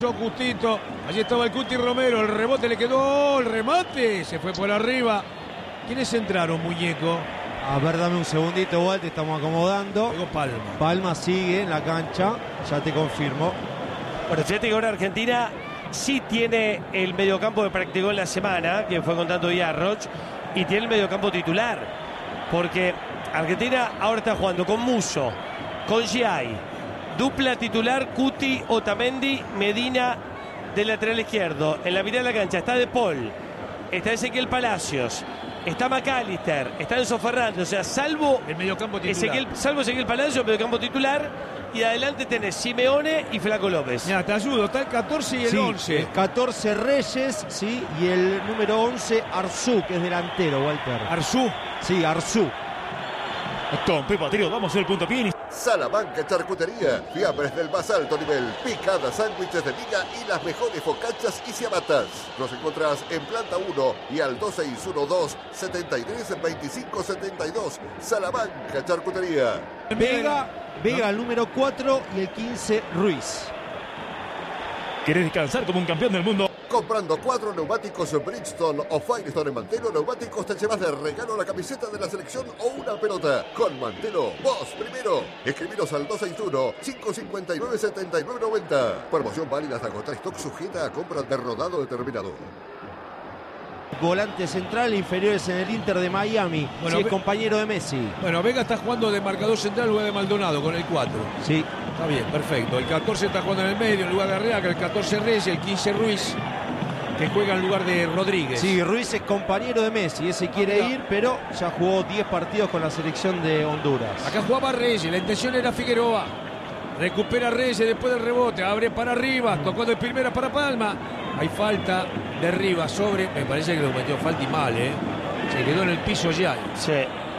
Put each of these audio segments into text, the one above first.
Justito, allí estaba el Cuti Romero, el rebote le quedó, el remate, se fue por arriba. ¿Quiénes entraron, muñeco? A ver, dame un segundito, Walter, estamos acomodando. Luego Palma. Palma sigue en la cancha, ya te confirmo. Bueno, fíjate que ahora Argentina sí tiene el mediocampo que practicó en la semana, que fue con Tato Yarroch, y tiene el mediocampo titular. Porque Argentina ahora está jugando con Musso, con Giai. Dupla titular, Cuti, Otamendi, Medina del lateral izquierdo. En la mitad de la cancha está De Paul, está Ezequiel Palacios, está McAllister, está Enzo Fernández. O sea, salvo el mediocampo titular. Salvo Ezequiel Palacios, mediocampo titular. Y adelante tenés Simeone y Flaco López. Ya, te ayudo, está el 14 y el 11. El 14 Reyes, sí, y el número 11 Arzú, que es delantero, Walter. Arzú. Sí, Arzú. Con Pepa Trío damos el puntapié. Salamanca Charcutería, fiambres del más alto nivel, picadas, sándwiches de miga y las mejores focachas y ciabatas. Los encontrás en planta 1 y al 2612-732572. Salamanca Charcutería. Vega el número 4 y el 15 Ruiz. ¿Querés descansar como un campeón del mundo? Comprando 4 neumáticos Bridgestone o Firestone en Mantelo Neumáticos te llevas de regalo la camiseta de la selección o una pelota. Con Mantelo, vos primero. Escribiros al 261-559-7990. Promoción válida hasta agotar stock, sujeta a compra de rodado determinado. Volante central, inferiores en el Inter de Miami. Bueno, sí, compañero de Messi. Bueno, Vega está jugando de marcador central en lugar de Maldonado con el 4. Sí. Está bien, perfecto. El 14 está jugando en el medio en lugar de Arriaga, el 14 Reyes, el 15 Ruiz, que juega en lugar de Rodríguez. Sí, Ruiz es compañero de Messi, ese quiere ir, pero ya jugó 10 partidos con la selección de Honduras. Acá jugaba Reyes, la intención era Figueroa. Recupera Reyes después del rebote, abre para arriba, tocó de primera para Palma. Hay falta de arriba sobre, me parece que lo metió falta y mal, se quedó en el piso Giai. Sí.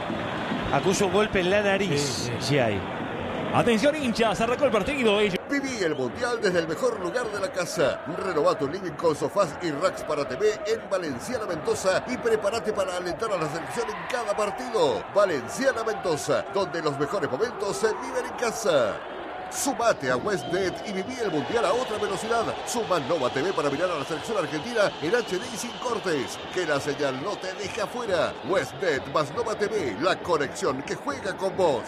Acusa un golpe en la nariz, Giai. Atención, hinchas, arrancó el partido. Viví el Mundial desde el mejor lugar de la casa. Renová tu living con sofás y racks para TV en Valenciana Mendoza y prepárate para alentar a la selección en cada partido. Valenciana Mendoza, donde los mejores momentos se viven en casa. Sumate a WestNet y viví el Mundial a otra velocidad. Suma Nova TV para mirar a la selección argentina en HD y sin cortes. Que la señal no te deje afuera. WestNet más Nova TV, la conexión que juega con vos.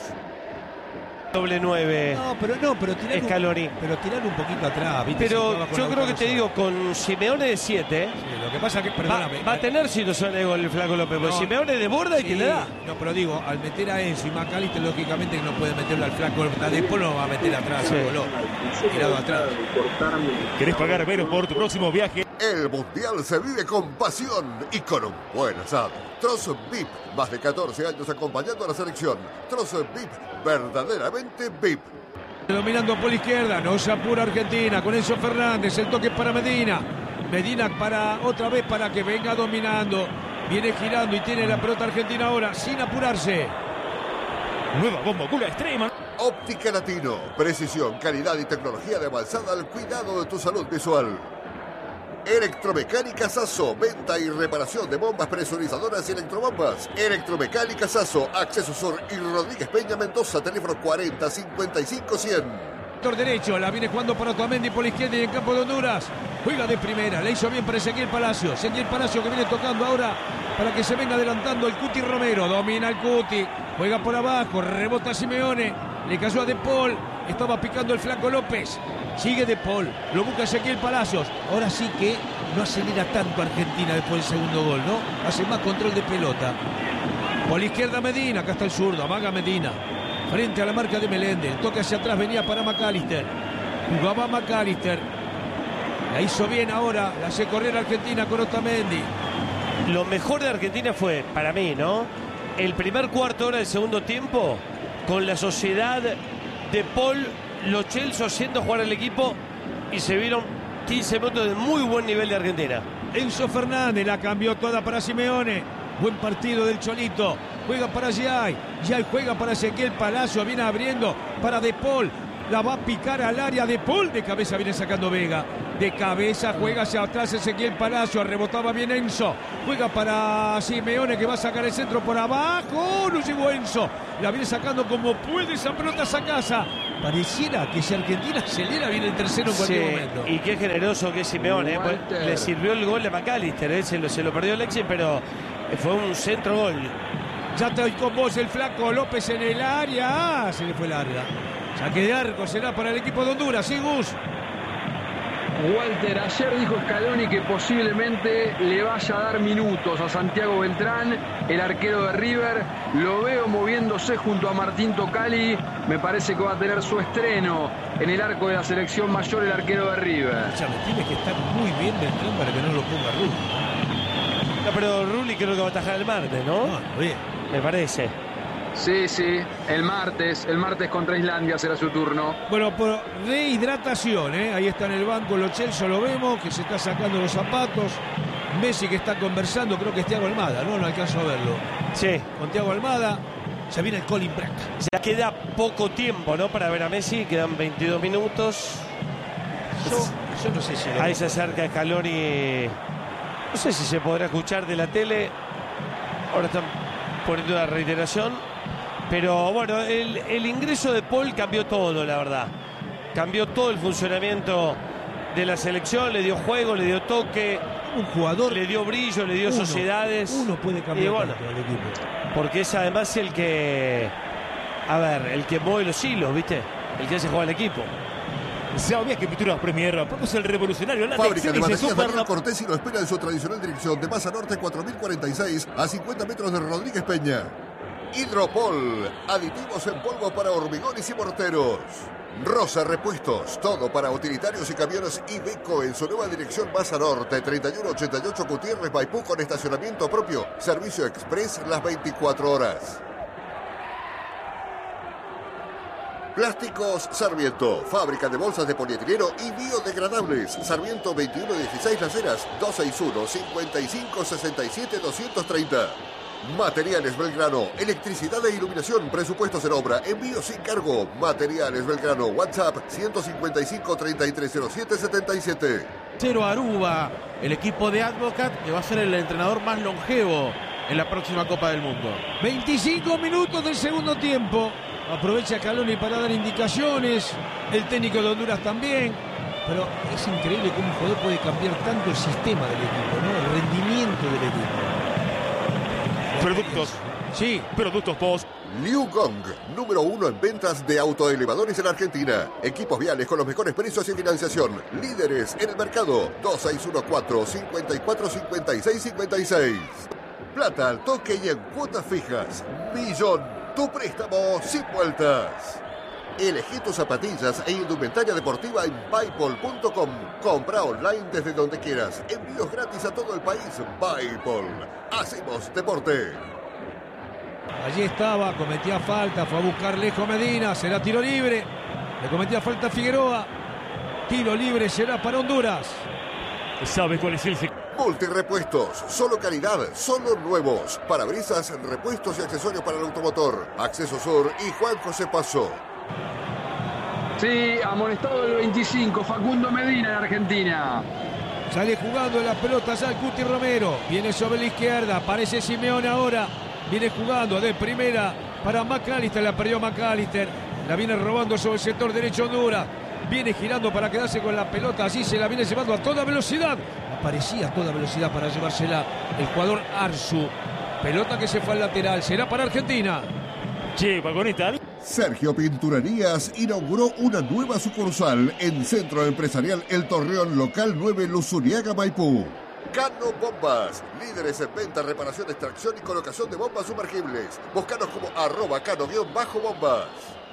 Doble 9. Pero tirar Scaloni. Pero tirar un poquito atrás, ¿viste? Pero yo creo que te digo, con Simeone de 7. Sí, lo que pasa es que, perdóname. Va a tener situaciones de gol el Flaco López. Porque Simeone de borda y que le da. No, pero digo, al meter a Enzo y McAllister, lógicamente que no puede meterlo al Flaco López. Después no va a meter atrás, tirado atrás. ¿Querés pagar menos por tu próximo viaje? El Mundial se vive con pasión y con un buen asado. Trozo VIP, más de 14 años acompañando a la selección. Trozo VIP, verdaderamente VIP. Dominando por la izquierda, no se apura Argentina con Enzo Fernández, el toque para Medina. Medina para otra vez para que venga dominando. Viene girando y tiene la pelota Argentina ahora, sin apurarse. Nueva bomba cula extrema. Óptica Latino, precisión, calidad y tecnología de avanzada al cuidado de tu salud visual. Electromecánica Sasso, venta y reparación de bombas presurizadoras y electrobombas. Electromecánica Sasso, Acceso Sur y Rodríguez Peña Mendoza, teléfono 40 55 100. Sector derecho, la viene jugando para Otamendi por la izquierda y en campo de Honduras. Juega de primera, le hizo bien para Ezequiel Palacio. Ezequiel Palacio que viene tocando ahora para que se venga adelantando el Cuti Romero. Domina el Cuti, juega por abajo, rebota Simeone. Le cayó a De Paul, estaba picando el Flaco López. Sigue De Paul, lo busca Ezequiel Palacios. Ahora sí que no acelera tanto Argentina después del segundo gol, ¿no? Hace más control de pelota. Por la izquierda Medina, acá está el zurdo, amaga Medina. Frente a la marca de Meléndez, el toque hacia atrás venía para McAllister. Jugaba McAllister. La hizo bien ahora, la hace correr Argentina con Otamendi. Lo mejor de Argentina fue, para mí, ¿no? El primer cuarto hora del segundo tiempo, con la sociedad de Paul, Lo Celso haciendo jugar al equipo y se vieron 15 minutos de muy buen nivel de Argentina. Enzo Fernández la cambió toda para Simeone. Buen partido del Cholito. Juega para Giai. Giai juega para Ezequiel Palacio. Viene abriendo para De Paul. La va a picar al área. De Paul de cabeza viene sacando Vega. De cabeza juega hacia atrás Ezequiel Palacio. Rebotaba bien Enzo. Juega para Simeone que va a sacar el centro por abajo. No llegó Enzo. La viene sacando como puede esa pelota a casa. Pareciera que si Argentina acelera viene el tercero en cualquier momento. Y qué generoso que es Simeone. Pues, le sirvió el gol de McAllister. Se lo perdió Alexis, pero fue un centro gol. Ya estoy con vos, el flaco López en el área. Se le fue larga. Saque de arco será para el equipo de Honduras. ¿Sí, Gus? Walter, ayer dijo Scaloni que posiblemente le vaya a dar minutos a Santiago Beltrán, el arquero de River. Lo veo moviéndose junto a Martín Tocali. Me parece que va a tener su estreno en el arco de la selección mayor, el arquero de River. Tiene que estar muy bien Beltrán para que no lo ponga Rulli. No, pero Rulli creo que va a atajar el martes, ¿no? Bien. Me parece. Sí, el martes contra Islandia será su turno. Bueno, por rehidratación, ahí está en el banco Lo Celso, lo vemos, que se está sacando los zapatos. Messi que está conversando, creo que es Thiago Almada, no alcanzo a verlo. Sí. Con Thiago Almada, se viene el Colin Brack. Ya queda poco tiempo, ¿no? Para ver a Messi, quedan 22 minutos. Yo no sé si... Ahí se acerca Scaloni. No sé si se podrá escuchar de la tele. Ahora están poniendo la reiteración. Pero bueno, el ingreso de Paul cambió todo, la verdad. Cambió todo el funcionamiento de la selección. Le dio juego, le dio toque. Un jugador. Le dio brillo, le dio sociedades. Uno puede cambiar bueno, el equipo. Porque es además el que... A ver, el que mueve los hilos, ¿viste? El que hace jugar al equipo. ¿Sabías que Pinturas Premier produce el revolucionario Fábrica de látex baterías Daniel Cortesi lo espera en su tradicional dirección de Masa Norte 4046 a 50 metros de Rodríguez Peña. Hidropol, aditivos en polvo para hormigones y morteros. Rosa Repuestos, todo para utilitarios y camiones Iveco en su nueva dirección Masa Norte 3188 Gutiérrez Maipú con estacionamiento propio. Servicio express las 24 horas. Plásticos Sarmiento, fábrica de bolsas de polietileno y biodegradables. Sarmiento 2116 Las Heras, 261-5567-230. Materiales Belgrano, electricidad e iluminación, presupuestos en obra, envío sin cargo. Materiales Belgrano, WhatsApp 155-3307-77. Cero Aruba, el equipo de Advocat, que va a ser el entrenador más longevo en la próxima Copa del Mundo. 25 minutos del segundo tiempo. Aprovecha Scaloni para dar indicaciones. El técnico de Honduras también. Pero es increíble cómo un jugador puede cambiar tanto el sistema del equipo, ¿no? El rendimiento del equipo. Productos. Sí. Productos Post. Liu Gong, número 1 en ventas de autoelevadores en Argentina. Equipos viales con los mejores precios y financiación. Líderes en el mercado. 2614-545656. Plata al toque y en cuotas fijas. Millón. Tu préstamo sin vueltas. Elegí tus zapatillas e indumentaria deportiva en Paypal.com. Compra online desde donde quieras. Envíos gratis a todo el país. Paypal. Hacemos deporte. Allí estaba, cometía falta, fue a buscar lejos Medina, será tiro libre. Le cometía falta a Figueroa. Tiro libre será para Honduras. ¿Sabes cuál es el Multirepuestos, solo calidad, solo nuevos. Parabrisas, repuestos y accesorios para el automotor. Acceso Sur y Juan José Paso. Sí, amonestado el 25, Facundo Medina en Argentina. Sale jugando en la pelota ya el Cuti Romero. Viene sobre la izquierda, aparece Simeone ahora. Viene jugando de primera para McAllister, la perdió McAllister. La viene robando sobre el sector derecho Honduras. Viene girando para quedarse con la pelota, así se la viene llevando a toda velocidad. Aparecía a toda velocidad para llevársela el jugador Arzu. Pelota que se fue al lateral, será para Argentina. Che, vagoneta. Sergio Pinturerías inauguró una nueva sucursal en Centro Empresarial El Torreón, local 9 Luzuriaga, Maipú. Cano Bombas, líderes en venta, reparación, extracción y colocación de bombas sumergibles. Búscanos como @cano_bombas.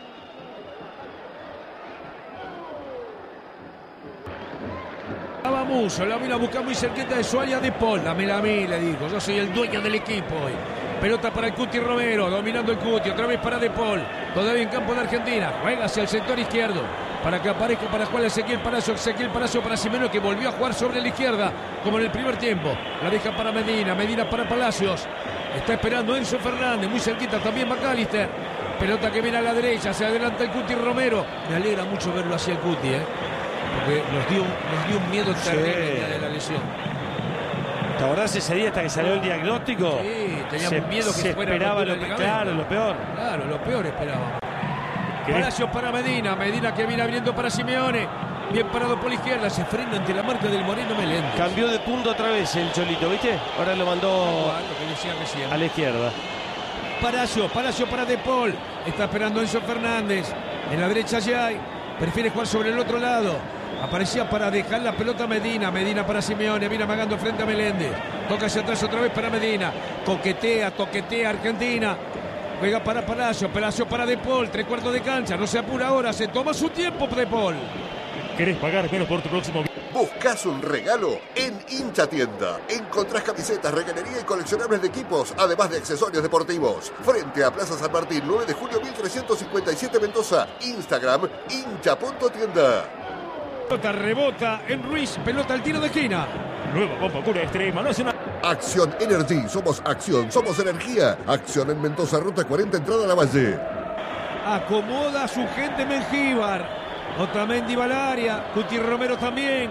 Muso, la vino a buscar muy cerquita de su área de Paul. Dámela a mí, le dijo. Yo soy el dueño del equipo hoy. Pelota para el Cuti Romero, dominando el Cuti. Otra vez para De Paul. Todavía en campo de Argentina. Juega hacia el sector izquierdo. Para que aparezca para jugar Ezequiel Palacio. Ezequiel Palacio para Simeone, que volvió a jugar sobre la izquierda, como en el primer tiempo. La deja para Medina. Medina para Palacios. Está esperando Enzo Fernández. Muy cerquita también McAllister. Pelota que viene a la derecha. Se adelanta el Cuti Romero. Me alegra mucho verlo hacia el Cuti, porque nos dio un miedo terrible el día de la lesión. ¿Te acordás ese día hasta que salió el diagnóstico? Sí, teníamos miedo que se fuera esperaba rotura de ligamento. claro, lo peor. Claro, lo peor esperábamos. ¿Qué? Palacios para Medina que viene abriendo para Simeone. Bien parado por la izquierda, se frena ante la marca del Moreno Meléndez. Cambió de punto otra vez el Cholito, ¿viste? Ahora lo mandó Lo que decía recién. a la izquierda. Palacio para De Paul. Está esperando Enzo Fernández. En la derecha Jay. Prefiere jugar sobre el otro lado. Aparecía para dejar la pelota a Medina. Medina para Simeone. Viene amagando frente a Meléndez. Toca hacia atrás otra vez para Medina. Toquetea Argentina. Juega para Palacio para De Paul. 3/4 de cancha. No se apura ahora. Se toma su tiempo De Paul. ¿Querés pagar menos por tu próximo? ¿Buscas un regalo? En Hincha Tienda encontrás camisetas, reganería y coleccionables de equipos, además de accesorios deportivos. Frente a Plaza San Martín, 9 de julio 1357 Mendoza. Instagram, hincha.tienda. Pelota rebota en Ruiz. Pelota al tiro de esquina. Nueva bomba cura extrema, no es una... Acción Energy, somos acción, somos energía. Acción en Mendoza, ruta 40, entrada a la Valle. Acomoda a su gente Mengíbar. Otamendi va al área. Cuti Romero también.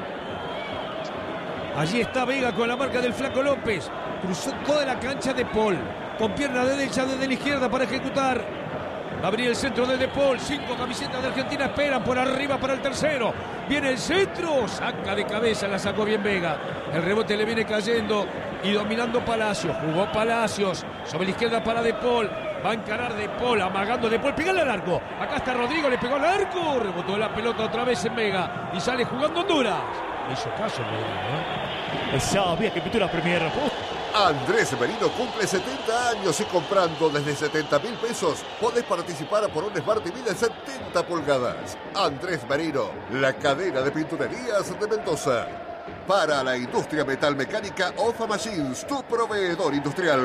Allí está Vega con la marca del Flaco López. Cruzó toda la cancha De Paul. Con pierna derecha desde la izquierda para ejecutar. Abría el centro de Paul. 5 camisetas de Argentina esperan por arriba para el tercero. Viene el centro. Saca de cabeza. La sacó bien Vega. El rebote le viene cayendo y dominando Palacios. Jugó Palacios. Sobre la izquierda para De Paul. Va a encarar De Paul, amagando De Paul, pegale al arco. Acá está Rodrigo, le pegó al arco. Rebotó la pelota otra vez en Vega. Y sale jugando Honduras. Le hizo caso Rodrigo, ¿eh? Sabía que Pinturas Premier. Andrés Merino cumple 70 años y comprando desde 70.000 pesos podés participar por un Smart TV de 70 pulgadas. Andrés Merino, la cadena de pinturerías de Mendoza. Para la industria metalmecánica Ofa Machines, tu proveedor industrial.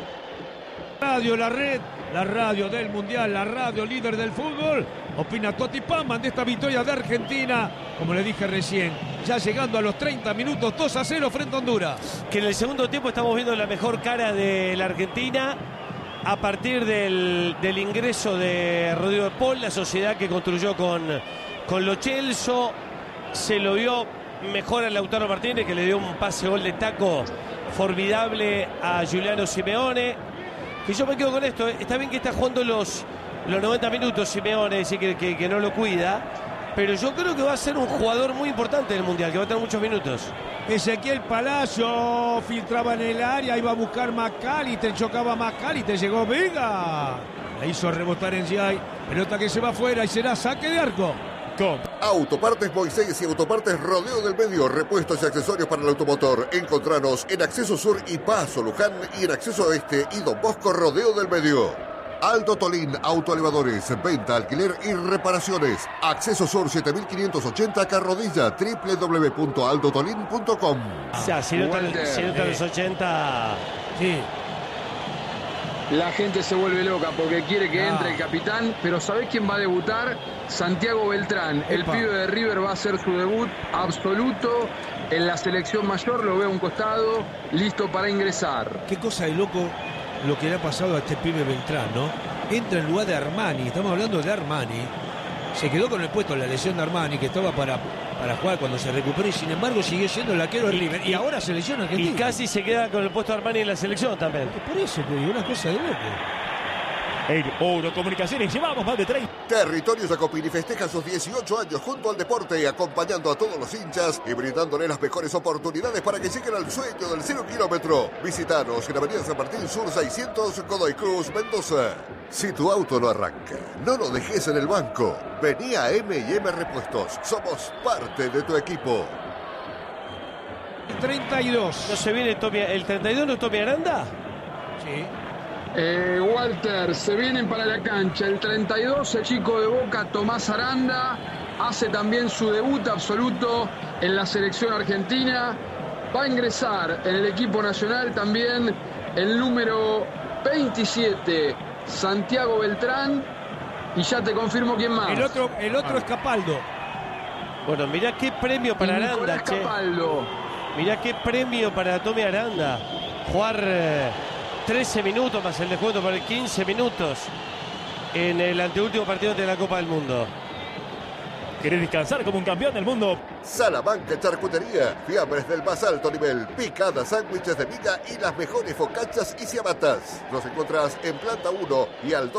Radio La Red, la radio del Mundial, la radio líder del fútbol. Opina Totti Pamman de esta victoria de Argentina. Como le dije recién, ya llegando a los 30 minutos, 2-0 frente a Honduras. Que en el segundo tiempo estamos viendo la mejor cara de la Argentina a partir del ingreso de Rodrigo De Paul, la sociedad que construyó con Lo Celso. Se lo vio mejor a Lautaro Martínez, que le dio un pase gol de taco formidable a Giuliano Simeone. Que yo me quedo con esto, está bien que está jugando los 90 minutos Simeone, decir que no lo cuida, pero yo creo que va a ser un jugador muy importante en el Mundial, que va a tener muchos minutos. Ezequiel Palacio filtraba en el área, iba a buscar McAllister, chocaba McAllister, llegó Vega. La hizo rebotar en Giai, pelota que se va afuera y será saque de arco. Autopartes Moisés y Autopartes Rodeo del Medio, repuestos y accesorios para el automotor. Encontranos en Acceso Sur y Paso Luján y en Acceso Oeste y Don Bosco Rodeo del Medio. Aldo Tolín Autoelevadores, venta, alquiler y reparaciones. Acceso Sur 7580 Carrodilla, www.aldotolin.com. Ya, si no están los 80... Sí. La gente se vuelve loca porque quiere que entre el capitán, pero ¿sabés quién va a debutar? Santiago Beltrán, el pibe de River va a hacer su debut absoluto en la selección mayor, lo veo a un costado, listo para ingresar. Qué cosa de loco lo que le ha pasado a este pibe Beltrán, ¿no? Entra en lugar de Armani, estamos hablando de Armani. Se quedó con el puesto, la lesión de Armani, que estaba para jugar cuando se recuperó, y sin embargo siguió siendo el arquero de River. Y ahora selección argentina. Y casi se queda con el puesto de Armani en la selección también. Por eso te digo, una cosa de loco. En Oro Comunicaciones llevamos más de 30. Territorio Jacopini festeja sus 18 años junto al deporte, acompañando a todos los hinchas y brindándole las mejores oportunidades para que lleguen al sueño del 0 kilómetro. Visítanos en Avenida San Martín Sur 600, Godoy Cruz, Mendoza. Si tu auto no arranca, no lo dejes en el banco. Vení a M&M Repuestos. Somos parte de tu equipo. 32. ¿No se viene el 32 no es Tommy Aranda? Sí. Walter, se vienen para la cancha el 32, el chico de Boca, Tomás Aranda, hace también su debut absoluto en la selección argentina. Va a ingresar en el equipo nacional también el número 27, Santiago Beltrán, y ya te confirmo quién más. El otro es Capaldo. Bueno, mirá qué premio para Aranda, che. Capaldo. Mirá qué premio para Tommy Aranda. Jugar 13 minutos más el descuento para 15 minutos en el anteúltimo partido de la Copa del Mundo. ¿Querés descansar como un campeón del mundo? Salamanca Charcutería, fiambres del más alto nivel, picadas, sándwiches de miga y las mejores focachas y ciabatas. Los encontrás en planta 1 y al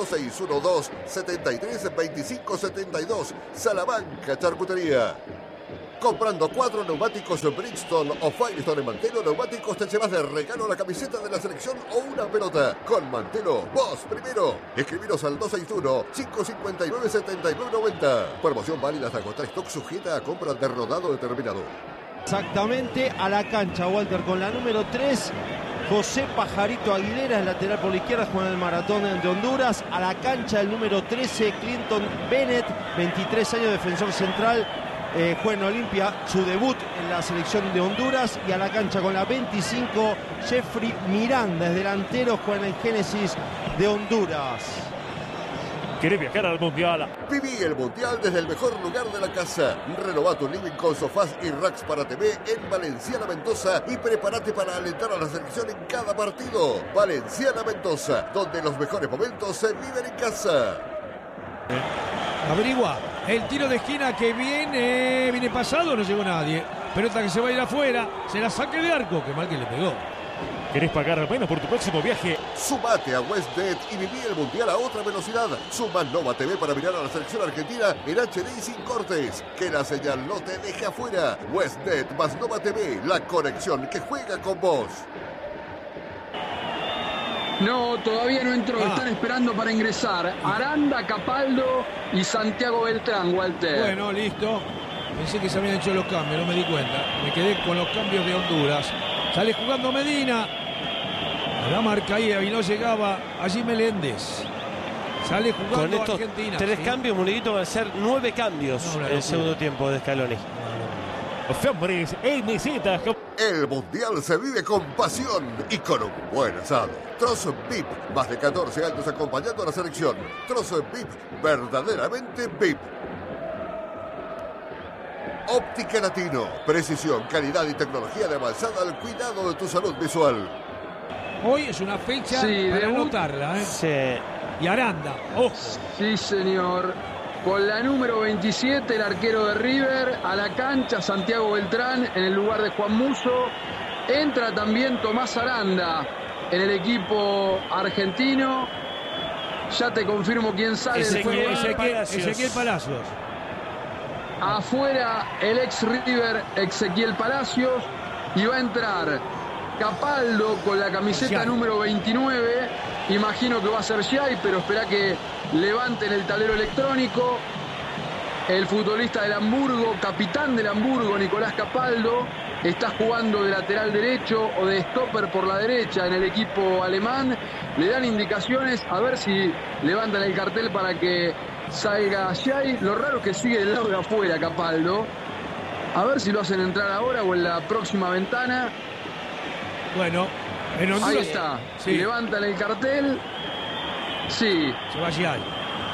2612-732572. Salamanca Charcutería. Comprando 4 neumáticos Bridgestone o Firestone en Mantelo Neumáticos, te llevas de regalo la camiseta de la selección o una pelota. Con Mantelo, vos primero. Escribiros al 261-559-7990. Promoción válida hasta agotar stock, sujeta a compra de rodado determinado. Exactamente, a la cancha, Walter, con la número 3. José Pajarito Aguilera, el lateral por la izquierda, juega en el Maratón de Honduras. A la cancha el número 13, Clinton Bennett, 23 años, defensor central. Juega en Olimpia, su debut en la selección de Honduras. Y a la cancha con la 25, Jeffrey Miranda, es delantero, juega en el Génesis de Honduras. ¿Querés viajar al Mundial? Viví el Mundial desde el mejor lugar de la casa. Renová tu living con sofás y racks para TV en Valenciana Mendoza y prepárate para alentar a la selección en cada partido. Valenciana Mendoza, donde los mejores momentos se viven en casa. Averigua, el tiro de esquina que viene pasado, no llegó nadie. Pelota que se va a ir afuera, será saque de arco, qué mal que le pegó. ¿Querés pagar menos por tu próximo viaje? Sumate a WestBet y viví el Mundial a otra velocidad. Suma Nova TV para mirar a la selección argentina en HD y sin cortes. Que la señal no te deje afuera. WestBet más Nova TV, la conexión que juega con vos. No, todavía no entró. Están esperando para ingresar Aranda, Capaldo y Santiago Beltrán, Walter. Bueno, listo. Pensé que se habían hecho los cambios, no me di cuenta. Me quedé con los cambios de Honduras. Sale jugando Medina. La marca ahí y no llegaba allí Meléndez. Sale jugando con estos Argentina. 3 ¿sí? cambios, Muniguito, van a ser 9 cambios en el segundo tiempo de Scaloni. Fiambres en mesetas. El Mundial se vive con pasión y con un buen asado. Trozo VIP, más de 14 años acompañando a la selección. Trozo VIP, verdaderamente VIP. Óptica Latino, precisión, calidad y tecnología de avanzada al cuidado de tu salud visual. Hoy es una fecha para anotarla, ¿eh? Sí. Y Aranda, ojo. Sí, señor. Con la número 27, el arquero de River, a la cancha Santiago Beltrán en el lugar de Juan Musso. Entra también Tomás Aranda en el equipo argentino. Ya te confirmo quién sale. Ezequiel Palacios. Afuera el ex River Ezequiel Palacios. Y va a entrar Capaldo con la camiseta Giai. número 29. Imagino que va a ser Giai, pero espera que levanten el tablero electrónico. El futbolista del Hamburgo, capitán del Hamburgo, Nicolás Capaldo, está jugando de lateral derecho o de stopper por la derecha en el equipo alemán. Le dan indicaciones, a ver si levantan el cartel para que salga Giai. Lo raro es que sigue del lado de afuera Capaldo. A ver si lo hacen entrar ahora o en la próxima ventana. Bueno, en Honduras. Ahí está. Sí. Levantan el cartel. Sí. Se va Giai.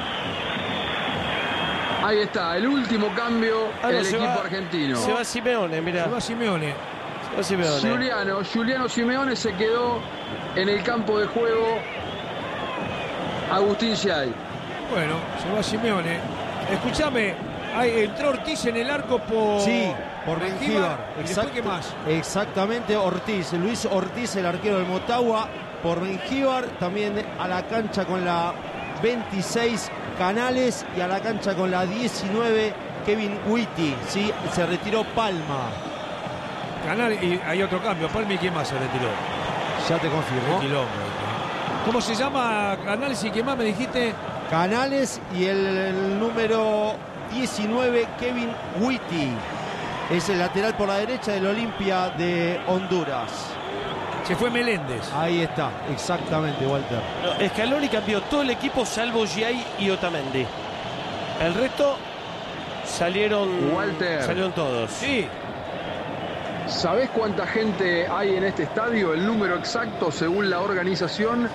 Ahí está, el último cambio en el equipo va, argentino. Se va Simeone, mira. Se va Simeone. Juliano Simeone se quedó en el campo de juego. Agustín Giai. Bueno, se va Simeone. Escúchame, entró Ortiz en el arco por... Sí, por Mengíbar. ¿Y después qué más? Exactamente, Ortiz. Luis Ortiz, el arquero del Motagua, por Mengíbar. También a la cancha con la 26, Canales. Y a la cancha con la 19, Kevin Witty. Sí, se retiró Palma. Canales, y hay otro cambio. Palma, ¿y quién más se retiró? Ya te confirmo. ¿Cómo se llama Canales y quién más me dijiste? Canales y el número 19, Kevin Witty. Es el lateral por la derecha del Olimpia de Honduras. Se fue Meléndez. Ahí está, exactamente, Walter. No, Scaloni cambió todo el equipo salvo Giai y Otamendi. El resto salieron todos. Sí. ¿Sabés cuánta gente hay en este estadio? El número exacto, según la organización,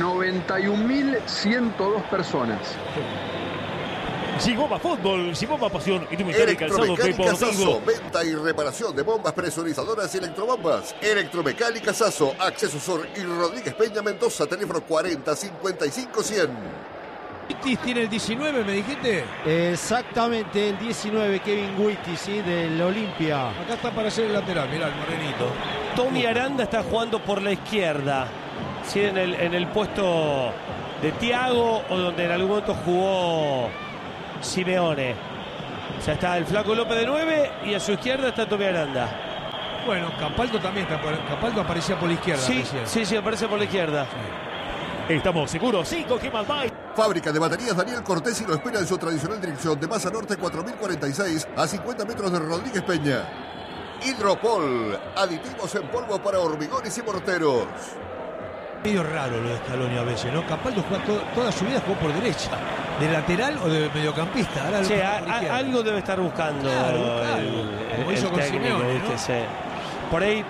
91.102 personas. Sigoma Fútbol, Sigoma Pasión y tu mecánica calzado deportivo. Venta y reparación de bombas presurizadoras y electrobombas. Electromecánica Sasso, Acceso Sur y Rodríguez Peña Mendoza, teléfono 40 55 100. Wittis tiene el 19, ¿me dijiste? Exactamente, el 19, Kevin Wittis, ¿sí? Del Olimpia. Acá está para ser el lateral, mirá el morenito. Tommy Aranda está jugando por la izquierda, ¿sí? en el puesto de Thiago o donde en algún momento jugó Simeone. O sea, está el Flaco López de 9 y a su izquierda está Tommy Aranda. Bueno, Capaldo también está Capaldo aparecía por la izquierda. Sí, aparece por la izquierda. Sí. Estamos seguros, 5, ¿qué más va? Fábrica de baterías Daniel Cortesi lo espera en su tradicional dirección de Masa Norte 4046 a 50 metros de Rodríguez Peña. Hidropol, aditivos en polvo para hormigones y morteros. Medio raro lo de Scaloni a veces, ¿no? Capaldo juega toda su vida jugó por derecha. ¿De lateral o de mediocampista? Ahora Sí, algo debe estar buscando como hizo con técnico, Simeone, ¿no? ¿viste? Sí. Por ahí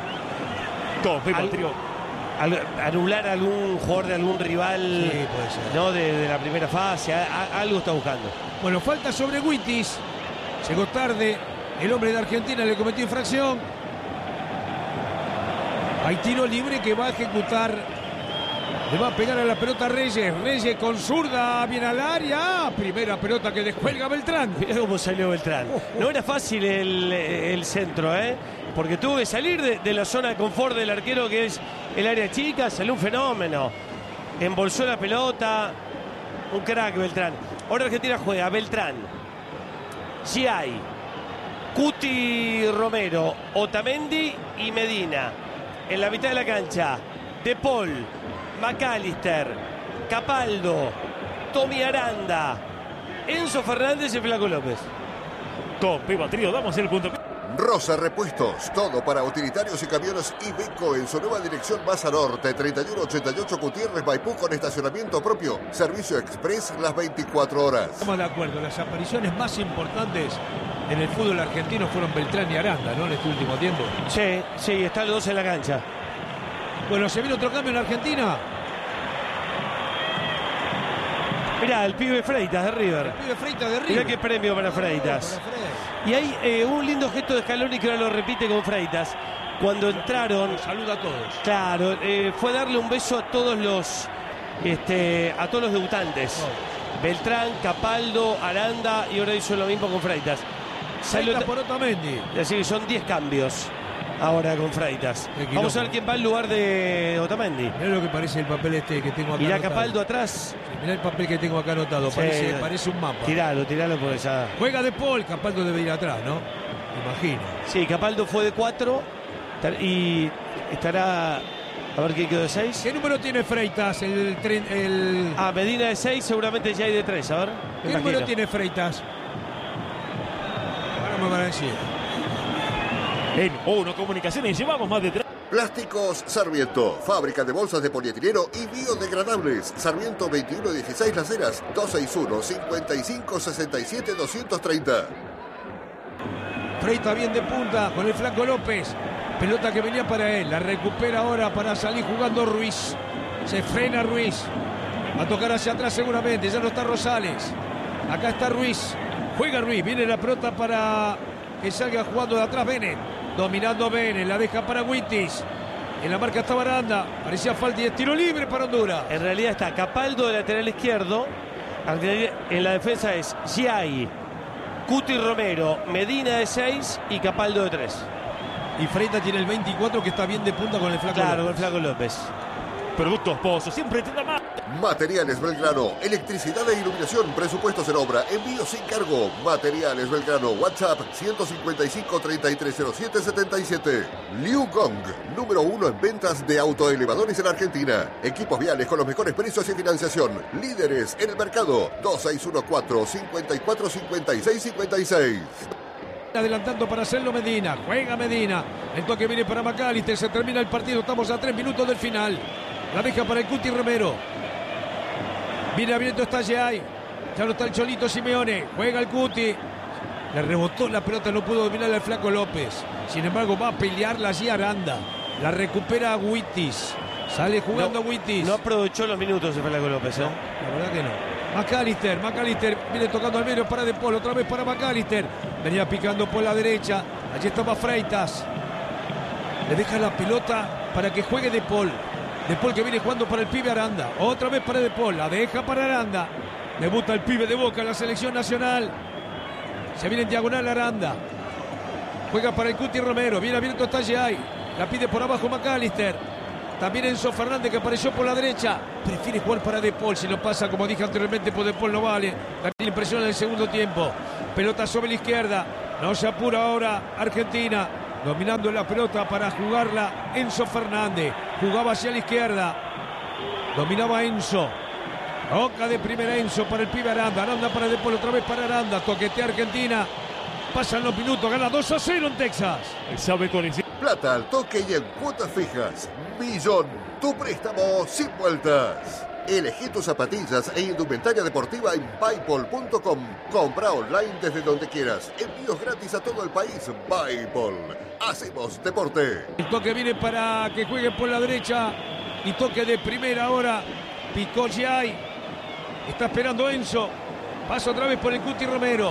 anular a algún jugador de algún rival, Sí, puede ser. ¿no? de la primera fase, algo está buscando. Bueno, falta sobre Wittis. Llegó tarde. El hombre de Argentina le cometió infracción. Hay tiro libre que va a ejecutar. Le va a pegar a la pelota Reyes. Reyes con zurda. Viene al área. Primera pelota que descuelga Beltrán. Mirá cómo salió Beltrán. No era fácil el centro, porque tuvo que salir de la zona de confort del arquero, que es el área chica. Salió un fenómeno. Embolsó la pelota. Un crack Beltrán. Ahora Argentina juega Beltrán, Giai, Cuti Romero, Otamendi y Medina. En la mitad de la cancha, De Paul, McAllister, Capaldo, Tommy Aranda, Enzo Fernández y Flaco López. Con Viva Trío damos el punto. Rosa Repuestos, todo para utilitarios y camiones Iveco en su nueva dirección Masa Norte 3188 Gutiérrez Maipú con estacionamiento propio. Servicio express las 24 horas. Estamos de acuerdo. Las apariciones más importantes en el fútbol argentino fueron Beltrán y Aranda, ¿no? En este último tiempo. Sí, están los dos en la cancha. Bueno, se viene otro cambio en Argentina. Mirá, el pibe Freitas de River. El pibe Freitas de River. Mirá qué premio para Freitas. Y hay un lindo gesto de Scaloni que ahora lo repite con Freitas. Cuando entraron, Saluda a todos. claro, fue darle un beso a todos los debutantes. Beltrán, Capaldo, Aranda, y ahora hizo lo mismo con Freitas. Freitas por Otamendi. Así que son 10 cambios ahora con Freitas. Vamos a ver quién va al lugar de Otamendi. Mirá lo que parece el papel este que tengo acá. Mirá anotado. Capaldo atrás. Sí, mirá el papel que tengo acá anotado. Sí. Parece un mapa. Tiralo porque ya. Juega De Paul. Capaldo debe ir atrás, ¿no? Imagino. Sí, Capaldo fue de 4 y estará. A ver quién quedó de 6. ¿Qué número tiene Freitas? Medina de 6, seguramente ya hay de 3. A ver. ¿Qué número tiene Freitas? Ahora me van a decir. En ONU Comunicaciones llevamos más de 3. Plásticos Sarmiento, fábrica de bolsas de polietileno y biodegradables. Sarmiento 2116 Las Heras, 261-5567-230. Freitas bien de punta con el Flaco López. Pelota que venía para él. La recupera ahora para salir jugando Ruiz. Se frena Ruiz. Va a tocar hacia atrás seguramente. Ya no está Rosales. Acá está Ruiz. Juega Ruiz. Viene la pelota para que salga jugando de atrás Bennett. Dominando Bennett. La deja para Wittis. En la marca estaba Aranda. Parecía falta y es tiro libre para Honduras. En realidad está Capaldo de lateral izquierdo. En la defensa es Giai, Cuti Romero, Medina de 6 y Capaldo de 3. Y Freitas tiene el 24 que está bien de punta con el Flaco Claro, con López. el Flaco López. Productos Pozo, siempre te da más. Materiales Belgrano, electricidad e iluminación, presupuestos en obra, envío sin cargo. Materiales Belgrano, WhatsApp 155-3307-77. Liu Gong, número 1 en ventas de autoelevadores en Argentina. Equipos viales con los mejores precios y financiación. Líderes en el mercado. 2614-545656. Adelantando para hacerlo Medina. Juega Medina. El toque viene para McAllister. Se termina el partido. Estamos a 3 minutos del final. La deja para el Cuti Romero. Viene abierto, está Giai. Ya no está el Cholito Simeone. Juega el Cuti. Le rebotó la pelota. No pudo dominar al Flaco López. Sin embargo, va a pelearla allí Aranda. La recupera a Wittis. Sale jugando Wittis. No aprovechó los minutos de Flaco López. No, la verdad que no. McAllister viene tocando al medio para De Paul, otra vez para McAllister. Venía picando por la derecha. Allí estaba Freitas. Le deja la pelota para que juegue De Paul. De Paul que viene jugando para el pibe Aranda. Otra vez para De Paul. La deja para Aranda. Debuta el pibe de Boca en la selección nacional. Se viene en diagonal Aranda. Juega para el Cuti Romero. Viene abierto hasta Yay. La pide por abajo McAllister. También Enzo Fernández que apareció por la derecha. Prefiere jugar para De Paul. Si lo pasa, como dije anteriormente, por De Paul no vale. También impresiona en el segundo tiempo. Pelota sobre la izquierda. No se apura ahora Argentina. Dominando la pelota para jugarla Enzo Fernández. Jugaba hacia la izquierda. Dominaba Enzo. Toca de primera Enzo para el pibe Aranda. Aranda para De Paul, otra vez para Aranda. Toquetea Argentina. Pasan los minutos. Gana 2-0 en Texas. Sabe con Plata al toque y en cuotas fijas. Millón, tu préstamo sin vueltas. Elegí tus zapatillas e indumentaria deportiva en Paypal.com. Compra online desde donde quieras. Envíos gratis a todo el país. Paypal. Hacemos deporte. El toque viene para que juegue por la derecha. Y toque de primera ahora. Picó Giai. Está esperando Enzo. Pasa otra vez por el Cuti Romero.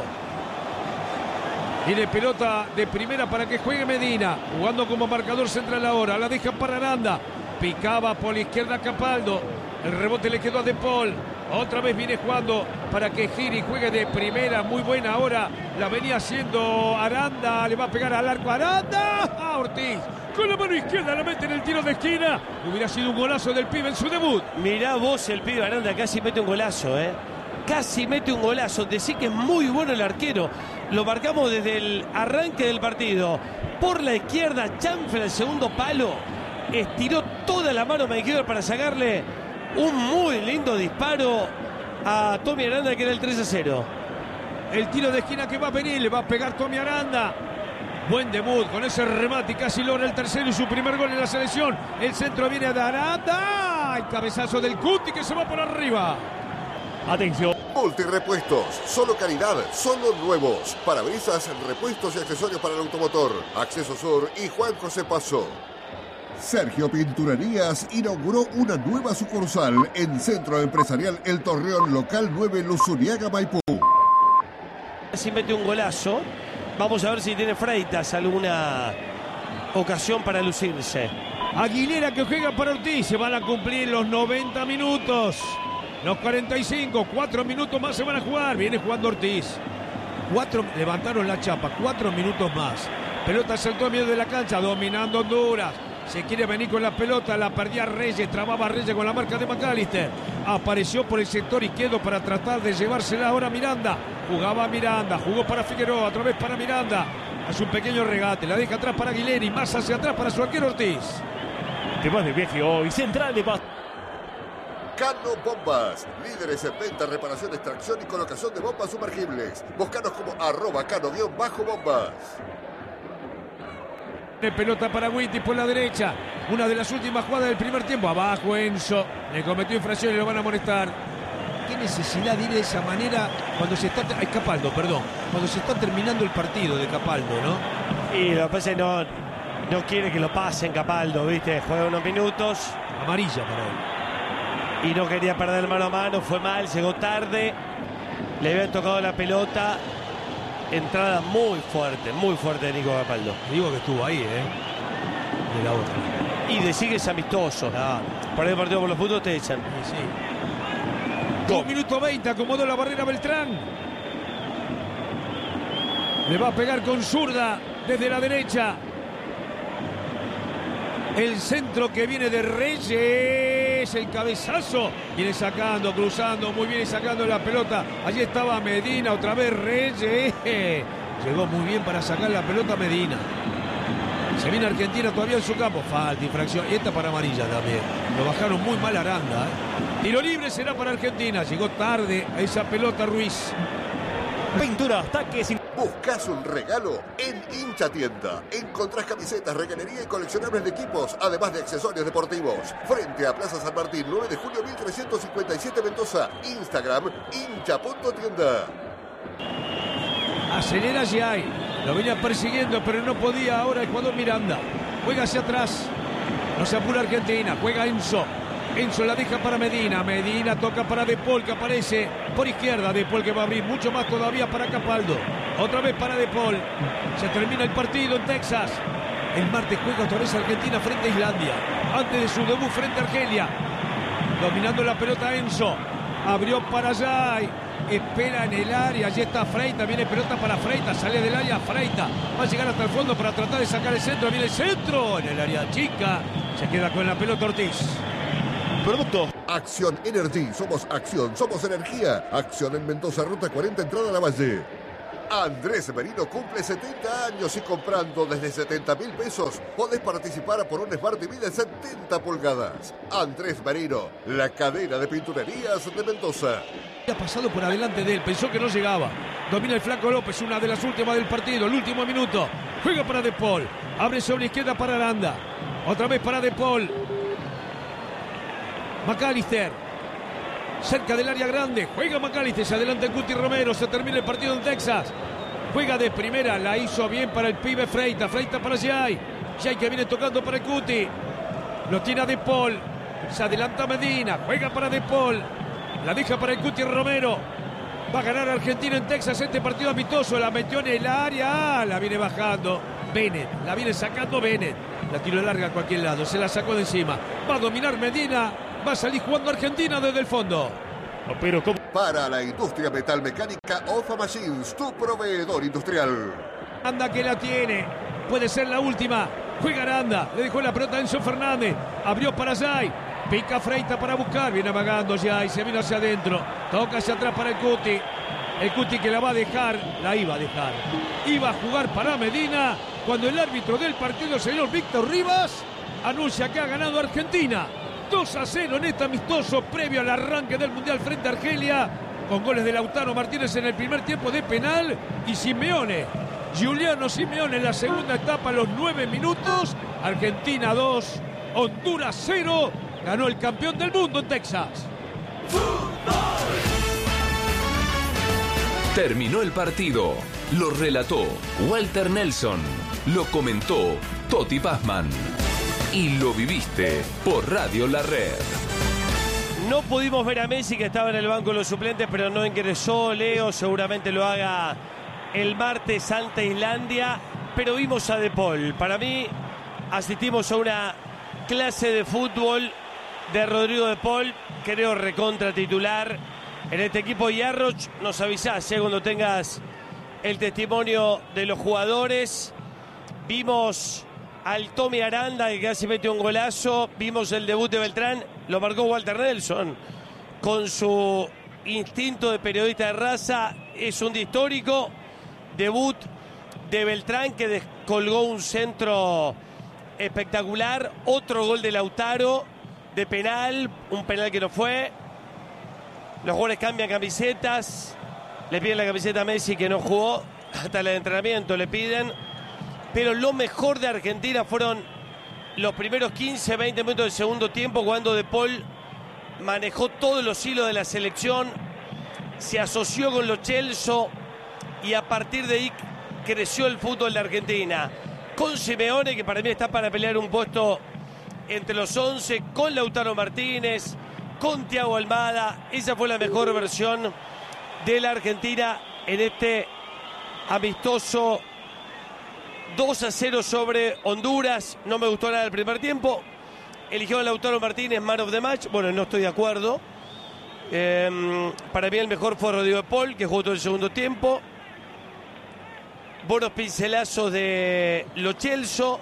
Tiene pelota de primera para que juegue Medina. Jugando como marcador central ahora. La deja para Aranda. Picaba por la izquierda Capaldo. El rebote le quedó a De Paul. Otra vez viene jugando para que gire y juegue de primera. Muy buena ahora. La venía haciendo Aranda. Le va a pegar al arco. Aranda. A Ortiz. Con la mano izquierda la mete en el tiro de esquina. Hubiera sido un golazo del pibe en su debut. Mirá vos, el pibe Aranda casi mete un golazo, ¿eh? Casi mete un golazo. Decís que es muy bueno el arquero. Lo marcamos desde el arranque del partido. Por la izquierda, chanfla el segundo palo. Estiró toda la mano izquierda para sacarle un muy lindo disparo a Tommy Aranda, que era el 3-0. El tiro de esquina que va a venir. Le va a pegar Tommy Aranda. Buen debut con ese remate y casi logra el tercero y su primer gol en la selección. El centro viene de Aranda. El cabezazo del Cuti que se va por arriba. Atención. Multirepuestos, solo calidad, solo nuevos. Parabrisas, repuestos y accesorios para el automotor. Acceso Sur y Juan José Paso. Sergio Pinturerías inauguró una nueva sucursal en Centro Empresarial El Torreón, local 9, Luzuriaga, Maipú. Si mete un golazo, vamos a ver si tiene Freitas alguna ocasión para lucirse. Aguilera que juega para Ortiz. Se van a cumplir los 90 minutos. Los 45, 4 minutos más se van a jugar. Viene jugando Ortiz. Levantaron la chapa, 4 minutos más. Pelota saltó a medio de la cancha, dominando Honduras. Se quiere venir con la pelota, la perdía Reyes, trababa Reyes con la marca de McAllister. Apareció por el sector izquierdo para tratar de llevársela ahora Miranda. Jugaba Miranda, jugó para Figueroa, otra vez para Miranda. Hace un pequeño regate, la deja atrás para Aguilera y más hacia atrás para su arquero Ortiz. Te vas de viaje hoy, Central de Paz. Cano Bombas, líderes en venta, reparación, extracción y colocación de bombas sumergibles. Búscanos como @cano_bombas. De pelota para Witty por la derecha. Una de las últimas jugadas del primer tiempo. Abajo Enzo. Le cometió infracción y lo van a amonestar. ¿Qué necesidad de ir de esa manera cuando se está... Ay, Capaldo, perdón. Cuando se está terminando el partido de Capaldo, ¿no? Y lo que pasa es que no quiere que lo pasen Capaldo, ¿viste? Juega unos minutos. Amarilla para él. Y no quería perder mano a mano. Fue mal, llegó tarde. Le habían tocado la pelota. Entrada muy fuerte de Nico Capaldo. Digo que estuvo ahí, de la otra. Y decir que es amistoso. Claro. Por el partido por los puntos te echan. Sí. 2 minutos 20, acomodó la barrera Beltrán. Le va a pegar con zurda desde la derecha. El centro que viene de Reyes, el cabezazo. Viene sacando, cruzando, muy bien y sacando la pelota. Allí estaba Medina, otra vez Reyes. Llegó muy bien para sacar la pelota Medina. Se viene Argentina todavía en su campo. Falta, infracción. Y esta para amarilla también. Lo bajaron muy mal Aranda. Tiro libre será para Argentina. Llegó tarde a esa pelota Ruiz. Pintura, ataques. Buscas un regalo en Hincha Tienda. Encontrás camisetas, reganería y coleccionables de equipos, además de accesorios deportivos. Frente a Plaza San Martín, 9 de julio 1357 Mendoza. Instagram, hincha.tienda. Acelera Giai. Lo venía persiguiendo, pero no podía ahora el jugador Miranda. Juega hacia atrás. No se apura Argentina. Juega Enzo. Enzo la deja para Medina. Medina toca para De Paul, que aparece por izquierda. De Paul que va a abrir mucho más todavía para Capaldo. Otra vez para De Paul. Se termina el partido en Texas. El martes juega otra vez Argentina frente a Islandia. Antes de su debut frente a Argelia. Dominando la pelota Enzo. Abrió para allá. Espera en el área. Allí está Freita. Viene pelota para Freita. Sale del área Freita. Va a llegar hasta el fondo para tratar de sacar el centro. Viene el centro. En el área chica. Se queda con la pelota Ortiz. Producto. Acción Energy, somos acción, somos energía. Acción en Mendoza, ruta 40, entrada a la Valle. Andrés Merino cumple 70 años y comprando desde 70.000 pesos podés participar por un Smart TV de 70 pulgadas. Andrés Merino, la cadena de pinturerías de Mendoza. Ha pasado por adelante de él, pensó que no llegaba. Domina el Flaco López, una de las últimas del partido, el último minuto. Juega para De Paul, abre sobre izquierda para Aranda. Otra vez para De Paul. McAllister, cerca del área grande, juega McAllister, se adelanta el Cuti Romero, se termina el partido en Texas. Juega de primera, la hizo bien para el pibe Freita, Freita para Jay. Jay que viene tocando para el Cuti. Lo tiene a De Paul, se adelanta Medina, juega para De Paul. La deja para el Cuti Romero. Va a ganar Argentina en Texas este partido amistoso, la metió en el área, la viene bajando Bennett, la viene sacando Bennett. La tiró larga a cualquier lado, se la sacó de encima. Va a dominar Medina. Va a salir jugando Argentina desde el fondo. Pero ¿cómo? Para la industria metalmecánica, Ofa Machines, tu proveedor industrial. Aranda que la tiene. Puede ser la última. Juega Aranda. Le dejó la pelota a Enzo Fernández. Abrió para Jay. Pica Freita para buscar. Viene amagando Jay. Se vino hacia adentro. Toca hacia atrás para el Cuti. El Cuti que la va a dejar. La iba a dejar. Iba a jugar para Medina. Cuando el árbitro del partido, el señor Víctor Rivas, anuncia que ha ganado Argentina. 2-0 en este amistoso previo al arranque del Mundial frente a Argelia, con goles de Lautaro Martínez en el primer tiempo de penal y Simeone, Giuliano Simeone en la segunda etapa a los 9 minutos. Argentina 2, Honduras 0, ganó el campeón del mundo en Texas. Terminó el partido, lo relató Walter Nelson, lo comentó Toti Pazman. Y lo viviste por Radio La Red. No pudimos ver a Messi, que estaba en el banco de los suplentes, pero no ingresó. Leo seguramente lo haga el martes ante Islandia, pero vimos a De Paul. Para mí asistimos a una clase de fútbol de Rodrigo De Paul, creo recontra titular en este equipo. Y Arroch, nos avisás cuando tengas el testimonio de los jugadores. Vimos al Tommy Aranda, que casi metió un golazo. Vimos el debut de Beltrán, lo marcó Walter Nelson. Con su instinto de periodista de raza, es un día histórico. Debut de Beltrán, que descolgó un centro espectacular. Otro gol de Lautaro, de penal, un penal que no fue. Los jugadores cambian camisetas. Le piden la camiseta a Messi, que no jugó. Hasta el entrenamiento le piden. Pero lo mejor de Argentina fueron los primeros 15, 20 minutos del segundo tiempo, cuando De Paul manejó todos los hilos de la selección, se asoció con Lo Celso y a partir de ahí creció el fútbol de Argentina. Con Simeone, que para mí está para pelear un puesto entre los 11, con Lautaro Martínez, con Thiago Almada. Esa fue la mejor versión de la Argentina en este amistoso 2-0 sobre Honduras. No me gustó nada el primer tiempo. Eligió a Lautaro Martínez man of the match. Bueno, no estoy de acuerdo. Para mí el mejor fue Rodrigo De Paul, que jugó todo el segundo tiempo. Buenos pincelazos de Lo Celso.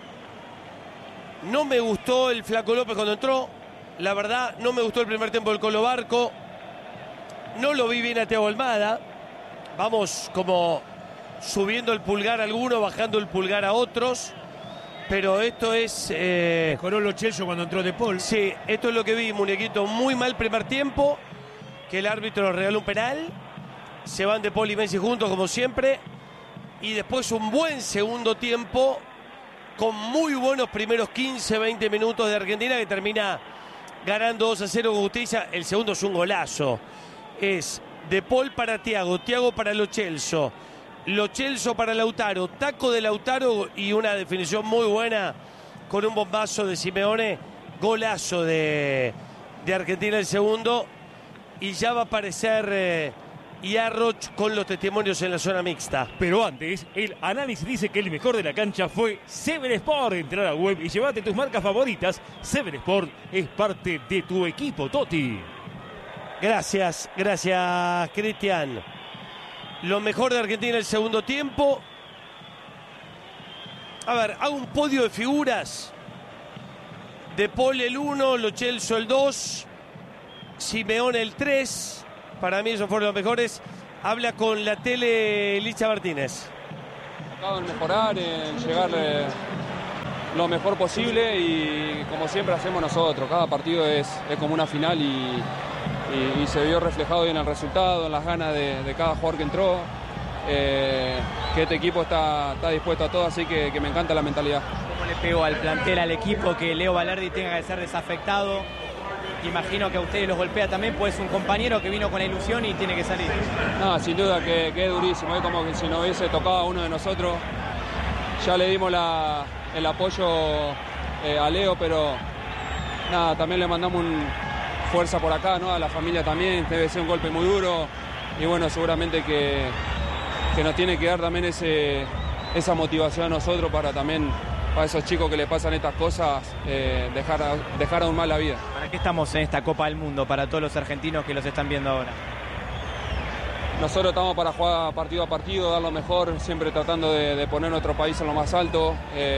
No me gustó el Flaco López cuando entró. La verdad, no me gustó el primer tiempo del Colo Barco. No lo vi bien a Thiago Almada. Vamos como subiendo el pulgar a algunos, bajando el pulgar a otros. Pero esto es... Mejoró Lo Celso cuando entró De Paul. Sí, esto es lo que vi, muñequito. Muy mal primer tiempo, que el árbitro regaló un penal. Se van De Paul y Messi juntos, como siempre. Y después un buen segundo tiempo, con muy buenos primeros 15, 20 minutos de Argentina, que termina ganando 2-0 con justicia. El segundo es un golazo. Es De Paul para Thiago, Thiago para Lo Celso, Lo Celso para Lautaro, taco de Lautaro y una definición muy buena con un bombazo de Simeone. Golazo de Argentina el segundo. Y ya va a aparecer y Arroch con los testimonios en la zona mixta. Pero antes, el análisis dice que el mejor de la cancha fue Seven Sport. Entra a la web y llévate tus marcas favoritas. Seven Sport es parte de tu equipo, Toti. Gracias, Cristian. Lo mejor de Argentina el segundo tiempo. A ver, hago un podio de figuras. De Paul el 1, Lo Celso el 2, Simeone el 3. Para mí esos fueron los mejores. Habla con la tele Licha Martínez. En mejorar, en llegar lo mejor posible y como siempre hacemos nosotros. Cada partido es como una final y se vio reflejado en el resultado, en las ganas de cada jugador que entró. Que este equipo está dispuesto a todo, así que me encanta la mentalidad. ¿Cómo le pegó al plantel, al equipo, que Leo Balerdi tenga que ser desafectado? Imagino que a ustedes los golpea también, pues un compañero que vino con la ilusión y tiene que salir. No, sin duda que es durísimo, es como que si no hubiese tocado a uno de nosotros. Ya le dimos el apoyo a Leo, pero nada, también le mandamos fuerza por acá, ¿no? A la familia también, debe ser un golpe muy duro y bueno, seguramente que nos tiene que dar también esa motivación a nosotros para esos chicos que le pasan estas cosas, dejar aún más la vida. ¿Para qué estamos en esta Copa del Mundo, para todos los argentinos que los están viendo ahora? Nosotros estamos para jugar partido a partido, dar lo mejor, siempre tratando de poner nuestro país en lo más alto.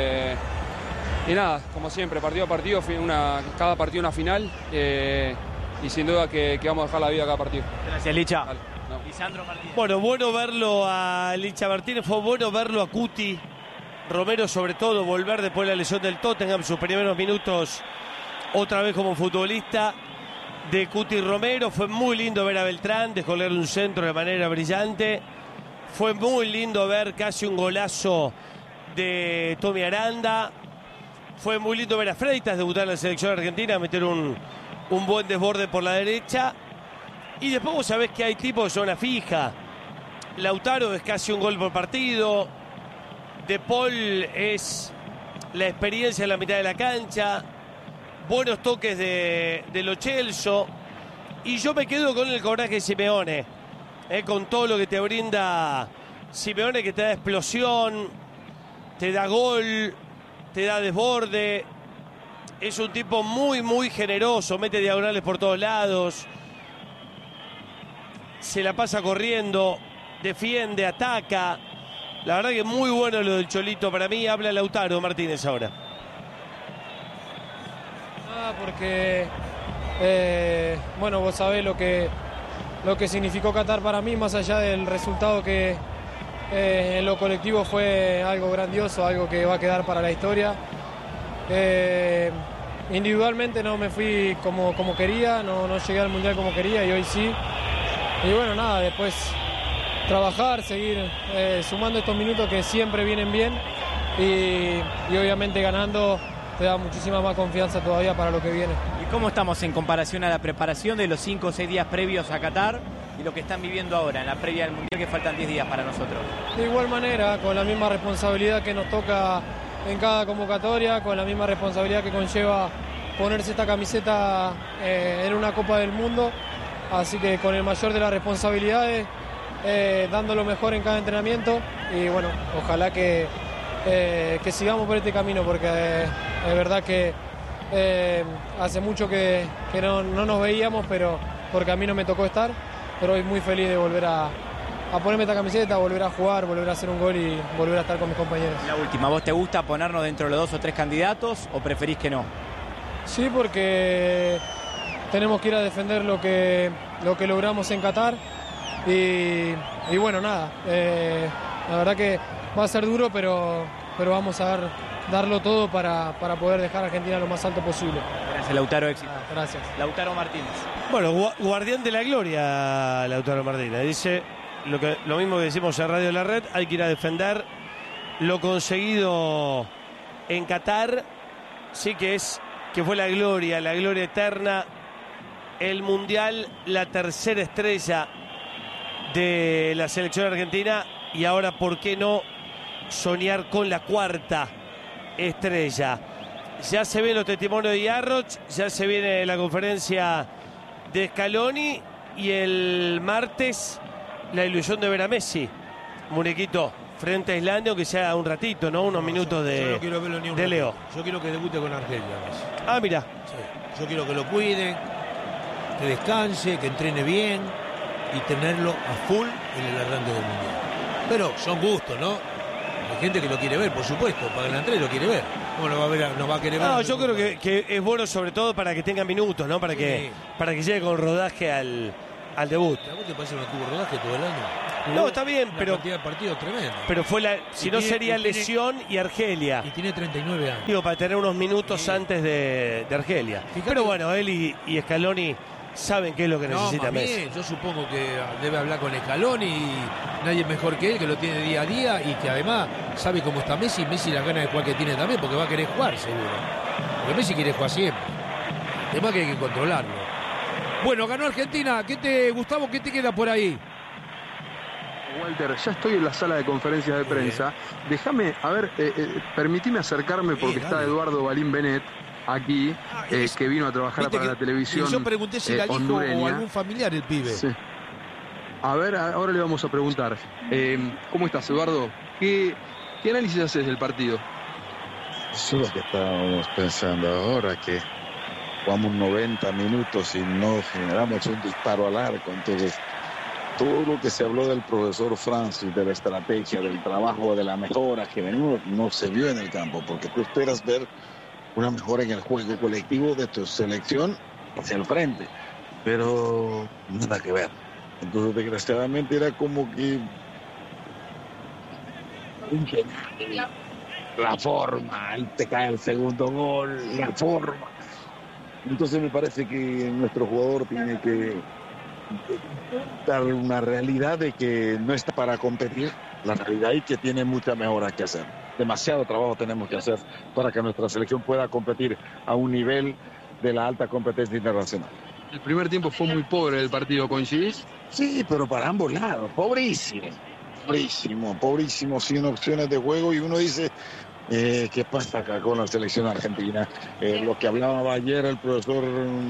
Y nada, como siempre, partido a partido, cada partido una final y sin duda que vamos a dejar la vida a cada partido. Gracias, Licha. Dale, no. Lisandro Martínez. Bueno verlo a Licha Martínez, fue bueno verlo a Cuti Romero, sobre todo volver después de la lesión del Tottenham, sus primeros minutos otra vez como futbolista de Cuti Romero. Fue muy lindo ver a Beltrán descolgarle un centro de manera brillante. Fue muy lindo ver casi un golazo de Tommy Aranda. Fue muy lindo ver a Freitas debutar en la selección argentina, meter un buen desborde por la derecha. Y después vos sabés que hay tipos de zona fija. Lautaro es casi un gol por partido. De Paul es la experiencia en la mitad de la cancha. Buenos toques de Lo Celso. Y yo me quedo con el coraje de Simeone. Con todo lo que te brinda Simeone, que te da explosión, te da gol, te da desborde. Es un tipo muy, muy generoso. Mete diagonales por todos lados. Se la pasa corriendo. Defiende, ataca. La verdad que muy bueno lo del Cholito para mí. Habla Lautaro Martínez ahora. Porque bueno, vos sabés lo que significó Qatar para mí, más allá del resultado que en lo colectivo fue algo grandioso, algo que va a quedar para la historia. Individualmente no me fui como quería, no llegué al Mundial como quería y hoy sí. Y bueno, nada, después trabajar, seguir sumando estos minutos que siempre vienen bien y obviamente ganando te da muchísima más confianza todavía para lo que viene. ¿Y cómo estamos en comparación a la preparación de los 5 o 6 días previos a Qatar y lo que están viviendo ahora en la previa del Mundial, que faltan 10 días para nosotros? De igual manera, con la misma responsabilidad que nos toca en cada convocatoria, con la misma responsabilidad que conlleva ponerse esta camiseta en una Copa del Mundo, así que con el mayor de las responsabilidades, dando lo mejor en cada entrenamiento y bueno, ojalá que sigamos por este camino, porque es verdad que hace mucho que no nos veíamos, pero porque a mí no me tocó estar, pero hoy muy feliz de volver a ponerme esta camiseta, volver a jugar, volver a hacer un gol y volver a estar con mis compañeros. La última, ¿vos te gusta ponernos dentro de los 2 o 3 candidatos o preferís que no? Sí, porque tenemos que ir a defender lo que logramos en Qatar y bueno, nada, la verdad que va a ser duro, pero vamos a darlo todo para poder dejar a Argentina lo más alto posible. Gracias, Lautaro, éxito. Gracias. Lautaro Martínez. Bueno, guardián de la gloria, Lautaro Martínez. Dice lo mismo que decimos en Radio La Red, hay que ir a defender lo conseguido en Qatar. Sí que fue la gloria eterna, el Mundial, la tercera estrella de la selección argentina y ahora, ¿por qué no soñar con la cuarta estrella? Ya se ven los testimonios de Arroch, ya se viene la conferencia de Scaloni y el martes la ilusión de ver a Messi, muñequito, frente a Islandia, que sea un ratito, ¿no? Unos minutos yo no quiero verlo ni un de Leo. Yo quiero que debute con Argelia. Messi. Ah, mira. Sí. Yo quiero que lo cuiden, que descanse, que entrene bien y tenerlo a full en el arranque del Mundial. Pero son gustos, ¿no? Hay gente que lo quiere ver, por supuesto. Para el Andrés lo quiere ver. ¿Cómo lo va a ver? No va a querer ver. No, yo creo que es bueno sobre todo para que tenga minutos, ¿no? Para que llegue con rodaje al debut. ¿A vos te parece que no tuvo rodaje todo el año? No, está bien, una pero cantidad de partidos tremenda. Pero fue si no sería lesión y Argelia. Y tiene 39 años. Digo, para tener unos minutos antes de Argelia. Fíjate, pero bueno, él y Scaloni saben qué es lo que necesita Messi. Yo supongo que debe hablar con Scaloni y nadie mejor que él, que lo tiene día a día y que además sabe cómo está Messi. Messi las ganas de jugar que tiene también, porque va a querer jugar seguro. Porque Messi quiere jugar siempre. El tema es que hay que controlarlo. Bueno, ganó Argentina. Gustavo, qué te queda por ahí? Walter, ya estoy en la sala de conferencias de prensa. Déjame, a ver, permitime acercarme porque está Eduardo Balín Benet aquí, que vino a trabajar para la televisión. Yo pregunté si era el hijo o algún familiar el pibe. Sí. A ver, ahora le vamos a preguntar. ¿Cómo estás, Eduardo? ¿Qué análisis haces del partido? Eso es lo que estábamos pensando ahora, que jugamos 90 minutos y no generamos un disparo al arco. Entonces, todo lo que se habló del profesor Francis, de la estrategia, del trabajo, de la mejora que venimos, no se vio en el campo, porque tú esperas ver una mejora en el juego colectivo de tu selección hacia el frente, pero nada que ver. Entonces, desgraciadamente, era como que la forma, te cae el segundo gol, la forma. Entonces me parece que nuestro jugador tiene que dar una realidad de que no está para competir, la realidad, y que tiene mucha mejora que hacer. Demasiado trabajo tenemos que hacer para que nuestra selección pueda competir a un nivel de la alta competencia internacional. El primer tiempo fue muy pobre el partido, ¿coincidís? Sí, pero para ambos lados, pobrísimo, sin opciones de juego, y uno dice, ¿qué pasa acá con la selección argentina? Lo que hablaba ayer el profesor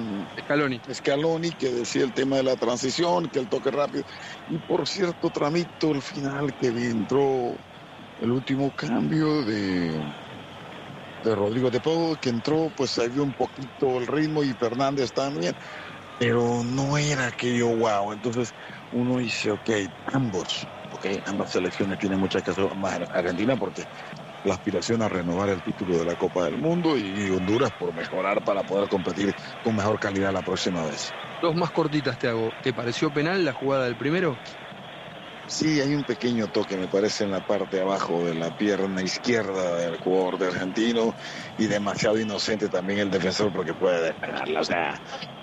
Scaloni, que decía el tema de la transición, que el toque rápido, y por cierto, tramito el final que entró el último cambio de Rodrigo de Paul, que entró, pues salió un poquito el ritmo, y Fernández también, pero no era aquello wow. Entonces uno dice, ambas selecciones tienen mucha que hacer más Argentina, porque la aspiración a renovar el título de la Copa del Mundo, y Honduras por mejorar para poder competir con mejor calidad la próxima vez. Dos más cortitas te hago. ¿Te pareció penal la jugada del primero? Sí, hay un pequeño toque, me parece, en la parte de abajo de la pierna izquierda del jugador de argentino, y demasiado inocente también el defensor, porque puede despegarla. O sea,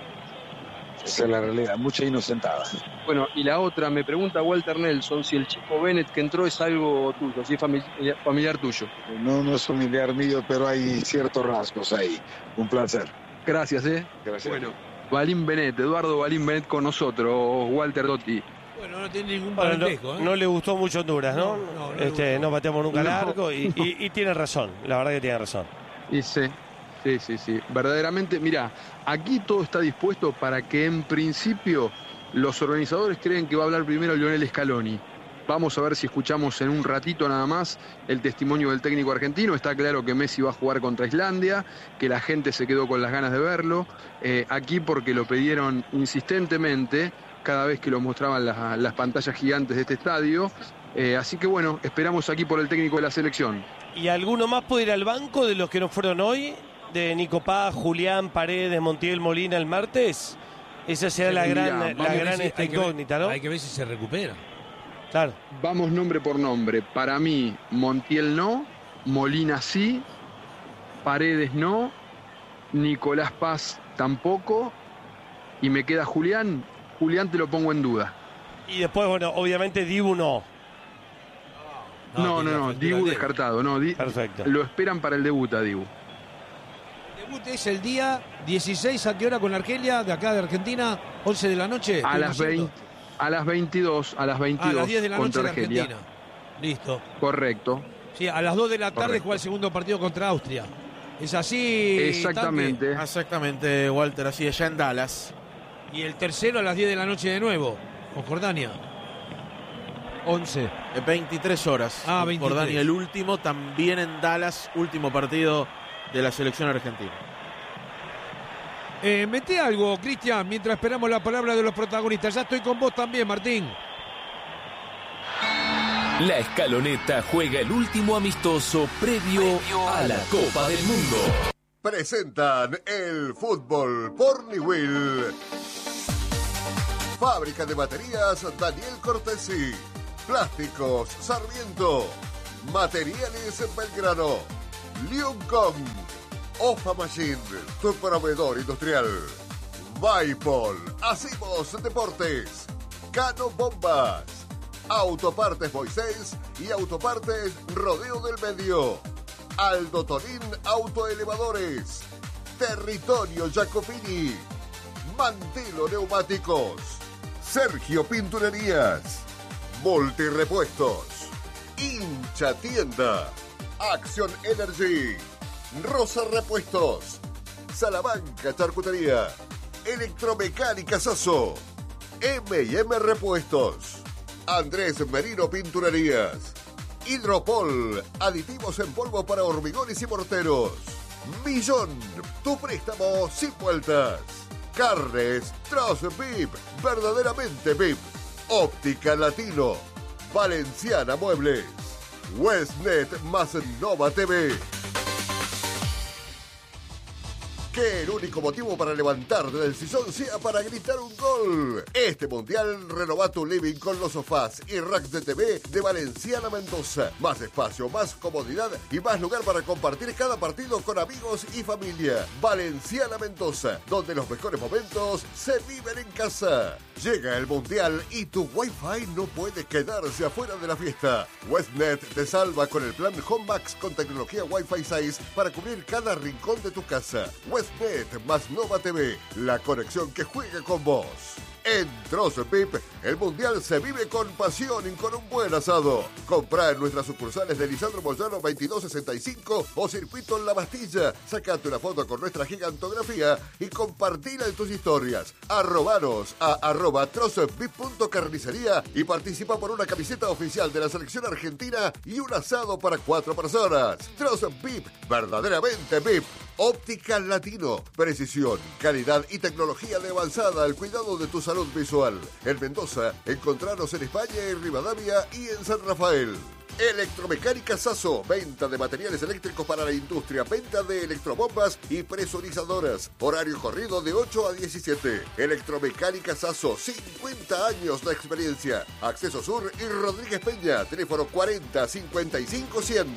esa es la realidad, mucha inocentada. Bueno, y la otra, me pregunta Walter Nelson si el chico Bennett que entró es algo tuyo, si es familiar tuyo. No es familiar mío, pero hay ciertos rasgos ahí. Un placer. Gracias, Gracias. Bueno, Balín Benet, Eduardo Balín Benet con nosotros, Walter Dotti. Bueno, no tiene ningún parentesco, no le gustó mucho Honduras, ¿no? No pateamos nunca largo, y tiene razón, la verdad que tiene razón. Y sí. Verdaderamente, mira, aquí todo está dispuesto para que en principio los organizadores creen que va a hablar primero Lionel Scaloni. Vamos a ver si escuchamos en un ratito nada más el testimonio del técnico argentino. Está claro que Messi va a jugar contra Islandia, que la gente se quedó con las ganas de verlo. Aquí porque lo pidieron insistentemente cada vez que lo mostraban las pantallas gigantes de este estadio. Así que bueno, esperamos aquí por el técnico de la selección. ¿Y alguno más puede ir al banco de los que no fueron hoy? De Nico Paz, Julián, Paredes, Montiel, Molina el martes. Esa será la gran incógnita, ¿no? Hay que ver si se recupera. Claro. Vamos nombre por nombre. Para mí, Montiel no, Molina sí, Paredes no, Nicolás Paz tampoco, y me queda Julián. Julián te lo pongo en duda. Y después, bueno, obviamente Dibu no. No, Dibu descartado. Perfecto. Lo esperan para el debut a Dibu. El debut es el día 16, ¿a qué hora con Argelia? De acá de Argentina, 11 de la noche. A las 22. A las 10 de la noche de Argentina. Listo. Correcto. Sí, a las 2 de la tarde juega el segundo partido contra Austria. ¿Es así? Exactamente. Exactamente, Walter, así allá en Dallas. Y el tercero a las 10 de la noche de nuevo, con Jordania. 11. 23 horas. 23. Jordania el último, también en Dallas, último partido de la selección argentina. Mete algo, Cristian, mientras esperamos la palabra de los protagonistas. Ya estoy con vos también, Martín. La Escaloneta juega el último amistoso previo a la Copa del Mundo. Presentan el fútbol por Niwil. Fábrica de baterías Daniel Cortesi. Plásticos Sarmiento. Materiales Belgrano. Liuncom. Ofa Machine, tu proveedor industrial. Vaipol, Hacemos Deportes. Cano Bombas. Autopartes Moisés y Autopartes Rodeo del Medio. Aldo Torín Autoelevadores. Territorio Jacopini. Mantelo Neumáticos. Sergio Pinturerías. Multirepuestos. Hincha Tienda. Action Energy. Rosa Repuestos. Salamanca Charcutería. Electromecánica Sasso. M&M Repuestos. Andrés Merino Pinturerías. Hidropol, aditivos en polvo para hormigones y morteros. Millón, tu préstamo sin vueltas. Carnes Troz VIP, verdaderamente VIP. Óptica Latino. Valenciana Muebles. Westnet más Nova TV. Que el único motivo para levantarte del sillón sea para gritar un gol. Este mundial renová tu living con los sofás y racks de TV de Valenciana Mendoza. Más espacio, más comodidad y más lugar para compartir cada partido con amigos y familia. Valenciana Mendoza, donde los mejores momentos se viven en casa. Llega el mundial y tu Wi-Fi no puede quedarse afuera de la fiesta. Westnet te salva con el plan Home Max con tecnología Wi-Fi 6 para cubrir cada rincón de tu casa. Westnet más Nova TV, la conexión que juega con vos. En Trozo Pip, el mundial se vive con pasión y con un buen asado. Comprá en nuestras sucursales de Lisandro Moyano 2265 o Circuito en La Bastilla. Sacate una foto con nuestra gigantografía y compartila en tus historias. Arrobanos a @trozopip.carnicería y participa por una camiseta oficial de la selección argentina y un asado para 4 personas. Trozo Pip, verdaderamente Pip. Óptica Latino, precisión, calidad y tecnología de avanzada al cuidado de tu salud visual. En Mendoza, encontranos en España, en Rivadavia y en San Rafael. Electromecánica Sasso, venta de materiales eléctricos para la industria, venta de electrobombas y presurizadoras. Horario corrido de 8 a 17. Electromecánica Sasso, 50 años de experiencia. Acceso Sur y Rodríguez Peña, teléfono 40 55 100.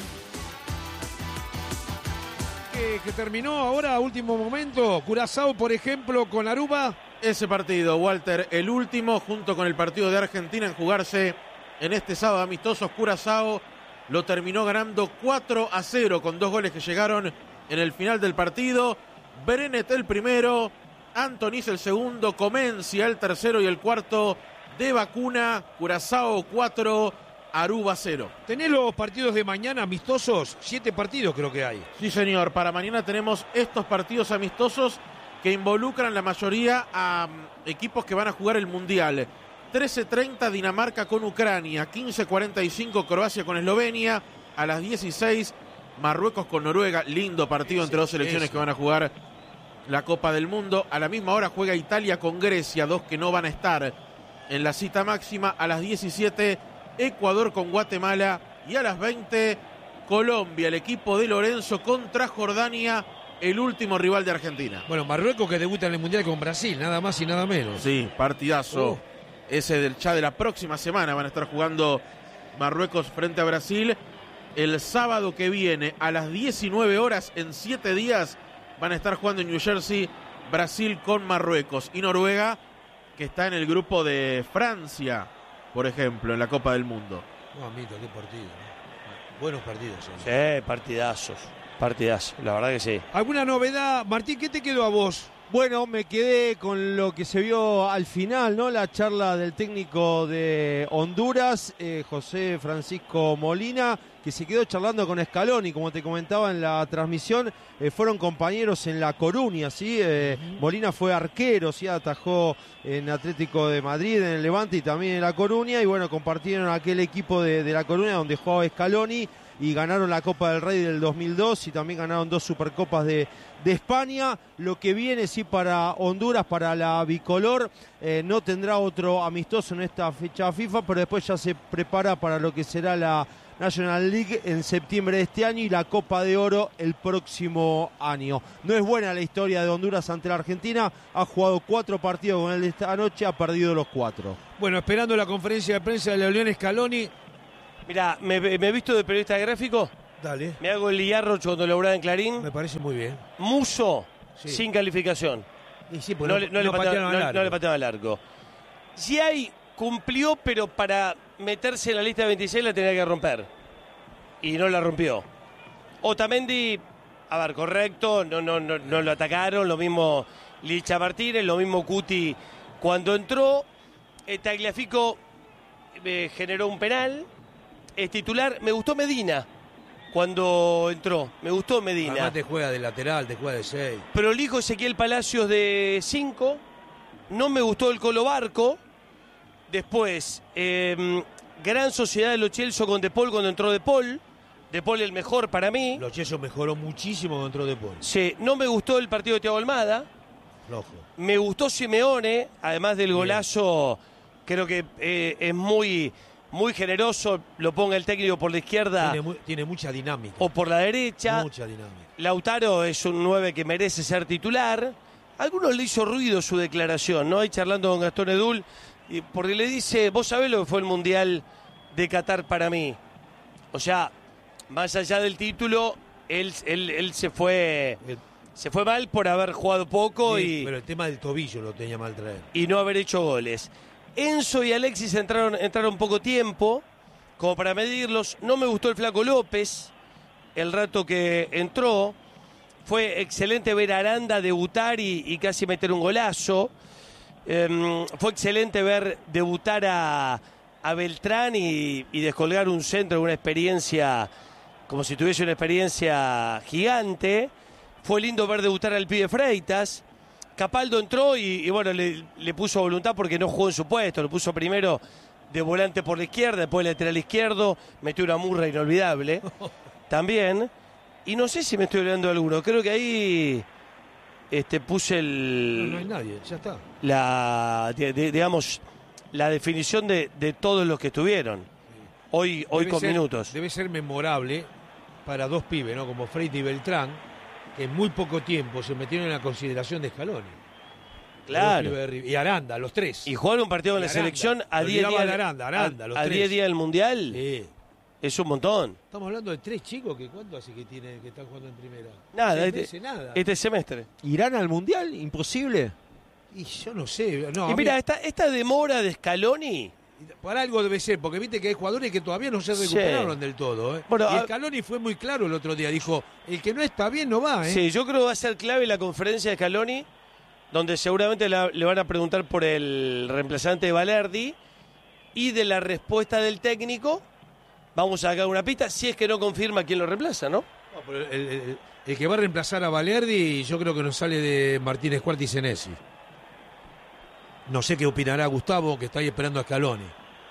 Que terminó ahora, último momento. Curazao, por ejemplo, con Aruba. Ese partido, Walter, el último, junto con el partido de Argentina en jugarse en este sábado amistoso. Curazao lo terminó ganando 4-0 con 2 goles que llegaron en el final del partido. Brenet el primero, Antonis el segundo, Comencia el tercero y el cuarto de vacuna. Curazao 4, Aruba 0. ¿Tenés los partidos de mañana amistosos? 7 partidos creo que hay. Sí, señor. Para mañana tenemos estos partidos amistosos que involucran la mayoría a equipos que van a jugar el Mundial. 13:30 Dinamarca con Ucrania, 15:45 Croacia con Eslovenia, a las 16 Marruecos con Noruega, lindo partido entre dos selecciones que van a jugar la Copa del Mundo. A la misma hora juega Italia con Grecia, 2 que no van a estar en la cita máxima. A las 17 Ecuador con Guatemala y a las 20 Colombia, el equipo de Lorenzo contra Jordania, el último rival de Argentina. Bueno, Marruecos que debuta en el Mundial con Brasil, nada más y nada menos. Sí, partidazo. Ese del ya de la próxima semana van a estar jugando Marruecos frente a Brasil. El sábado que viene a las 19 horas, en 7 días, van a estar jugando en New Jersey Brasil con Marruecos y Noruega, que está en el grupo de Francia, por ejemplo, en la Copa del Mundo. Mamita, qué partido, ¿no? Buenos partidos. Sí, partidazos. Partidazos, la verdad que sí. ¿Alguna novedad? Martín, ¿qué te quedó a vos? Bueno, me quedé con lo que se vio al final, ¿no? La charla del técnico de Honduras, José Francisco Molina, que se quedó charlando con Scaloni, como te comentaba en la transmisión, fueron compañeros en La Coruña, ¿sí? Molina fue arquero, ¿sí? Atajó en Atlético de Madrid, en el Levante y también en La Coruña, y bueno, compartieron aquel equipo de La Coruña donde jugaba Scaloni, y ganaron la Copa del Rey del 2002 y también ganaron 2 Supercopas de España. Lo que viene sí para Honduras, para la bicolor, no tendrá otro amistoso en esta fecha FIFA, pero después ya se prepara para lo que será la National League en septiembre de este año y la Copa de Oro el próximo año. No es buena la historia de Honduras ante la Argentina, ha jugado 4 partidos con él esta noche, ha perdido los 4. Bueno, esperando la conferencia de prensa de León Scaloni. Mirá, me he visto de periodista gráfico. Dale. Me hago el Liarro cuando laburaba en Clarín. Me parece muy bien. Muso, sí. Sin calificación. Y sí, pues no le pateaban al arco. Giai cumplió, pero para meterse en la lista de 26 la tenía que romper. Y no la rompió. Otamendi, a ver, correcto, no lo atacaron. Lo mismo Licha Martínez, lo mismo Cuti cuando entró. Tagliafico generó un penal. Es titular. Me gustó Medina cuando entró. Me gustó Medina. Además te juega de lateral, te juega de 6. Prolijo Ezequiel Palacios de 5. No me gustó el Colo Barco. Después, gran sociedad de Lo Celso con De Paul cuando entró De Paul. De Paul el mejor para mí. Lo Celso mejoró muchísimo cuando entró De Paul. Sí, no me gustó el partido de Thiago Almada. Flojo. Me gustó Simeone, además del golazo. Creo que es muy generoso, lo ponga el técnico por la izquierda. Tiene mucha dinámica. O por la derecha. Mucha dinámica. Lautaro es un 9 que merece ser titular. A algunos le hizo ruido su declaración, ¿no? Ahí charlando con Gastón Edul, porque le dice, vos sabés lo que fue el Mundial de Qatar para mí. O sea, más allá del título, él se fue mal por haber jugado poco. Sí, pero el tema del tobillo lo tenía mal traer. Y no haber hecho goles. Enzo y Alexis entraron poco tiempo, como para medirlos. No me gustó el Flaco López, el rato que entró. Fue excelente ver a Aranda debutar y casi meter un golazo. Fue excelente ver debutar a Beltrán y descolgar un centro, una experiencia, como si tuviese una experiencia gigante. Fue lindo ver debutar al pibe Freitas. Capaldo entró y bueno, le puso voluntad porque no jugó en su puesto. Lo puso primero de volante por la izquierda, después de lateral izquierdo. Metió una murra inolvidable también. Y no sé si me estoy olvidando de alguno. Creo que ahí puse el... No hay nadie, ya está. Digamos, la definición de todos los que estuvieron. Hoy con minutos. Debe ser memorable para 2 pibes, ¿no? Como Freitas y Beltrán, que en muy poco tiempo se metieron en la consideración de Scaloni. Claro. Y Aranda, los 3. Y jugar un partido con la selección a 10 días del Mundial. Sí. Es un montón. Estamos hablando de 3 chicos que ¿cuánto hace que están jugando en primera? Nada, nada. Este semestre. ¿Irán al Mundial? ¿Imposible? Y yo no sé. No, y mira, esta demora de Scaloni... Para algo debe ser, porque viste que hay jugadores que todavía no se recuperaron del todo. Bueno, y Scaloni fue muy claro el otro día. Dijo, el que no está bien no va. Sí, yo creo que va a ser clave la conferencia de Scaloni, donde seguramente le van a preguntar por el reemplazante de Balerdi y de la respuesta del técnico. Vamos a sacar una pista, si es que no confirma quién lo reemplaza, ¿no? No, pero el que va a reemplazar a Balerdi, yo creo que nos sale de Martínez Cuarta y Senesi. No sé qué opinará Gustavo, que está ahí esperando a Scaloni.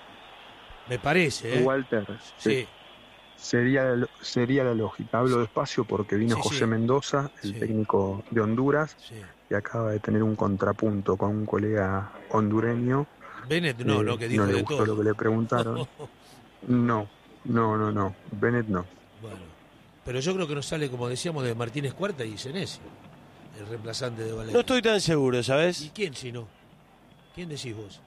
Me parece, ¿eh? Walter, sí. Sería la lógica. Hablo despacio porque vino José Mendoza, el técnico de Honduras, y acaba de tener un contrapunto con un colega hondureño. Bennett no, lo que dijo no le de gustó todo. lo que le preguntaron. No. Bennett no. Bueno, pero yo creo que nos sale, como decíamos, de Martínez Cuarta y Senesi, el reemplazante de Balerdi. No estoy tan seguro, ¿sabes? ¿Y quién si no? ¿Quién decís vos?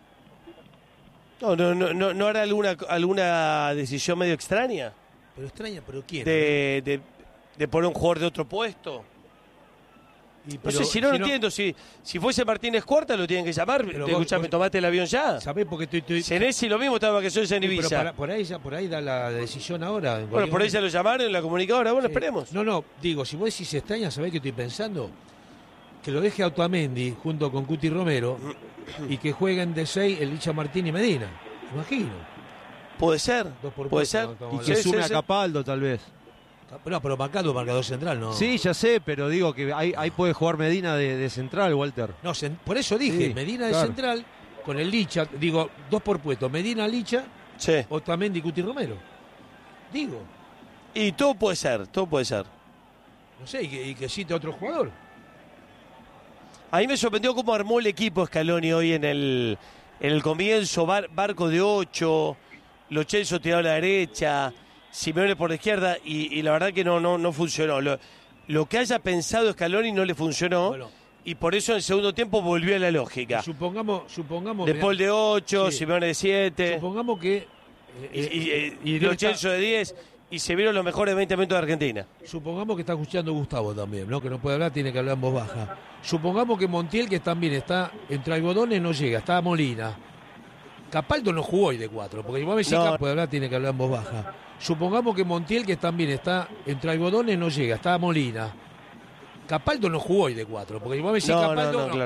¿No hará alguna decisión medio extraña? Pero extraña, ¿pero quién? De poner un jugador de otro puesto. No sé, no entiendo. Si fuese Martínez Cuarta lo tienen que llamar. Escuchame, tomate el avión ya. ¿Sabés por qué estoy? Senesi lo mismo, estaba vacaciones en Ibiza. Pero por ahí da la decisión ahora. Bueno, por ahí ya lo llamaron en la comunicadora. Bueno, esperemos. No, digo, si vos decís extraña, ¿sabés qué estoy pensando? Que lo deje a Otamendi junto con Cuti Romero y que jueguen de 6 el Licha Martín y Medina. Imagino. Puede ser, puede ser. Y que sume a Capaldo, tal vez. No, pero marcador central, ¿no? Sí, ya sé, pero digo que ahí puede jugar Medina de central, Walter. No, por eso dije, Sí, Medina de claro. central, con el Licha, digo, 2 por puesto, Medina, Licha, Otamendi, Cuti, Romero. Digo. Y todo puede ser, todo puede ser. No sé, y que cite a otro jugador. A mí me sorprendió cómo armó el equipo Scaloni hoy en el comienzo, Barco de 8, Lo Celso tirado a la derecha, Simeone por la izquierda, y la verdad que no funcionó. Lo que haya pensado Scaloni no le funcionó, bueno, y por eso en el segundo tiempo volvió a la lógica. Supongamos De Paul de 8, sí. Simeone de 7. Supongamos que... y Lo Celso de 10, y se vieron los mejores 20 minutos de Argentina. Supongamos que está escuchando Gustavo también, ¿no? Que no puede hablar, tiene que hablar en voz baja. Supongamos que Montiel, que también está entre algodones, no llega, está Molina. Capaldo no jugó hoy de 4, porque igual si no puede hablar, tiene que hablar en voz baja. Supongamos que Montiel, que también está entre algodones, no llega, está Molina. Capaldo no jugó hoy de 4, porque igual Capaldo... claro.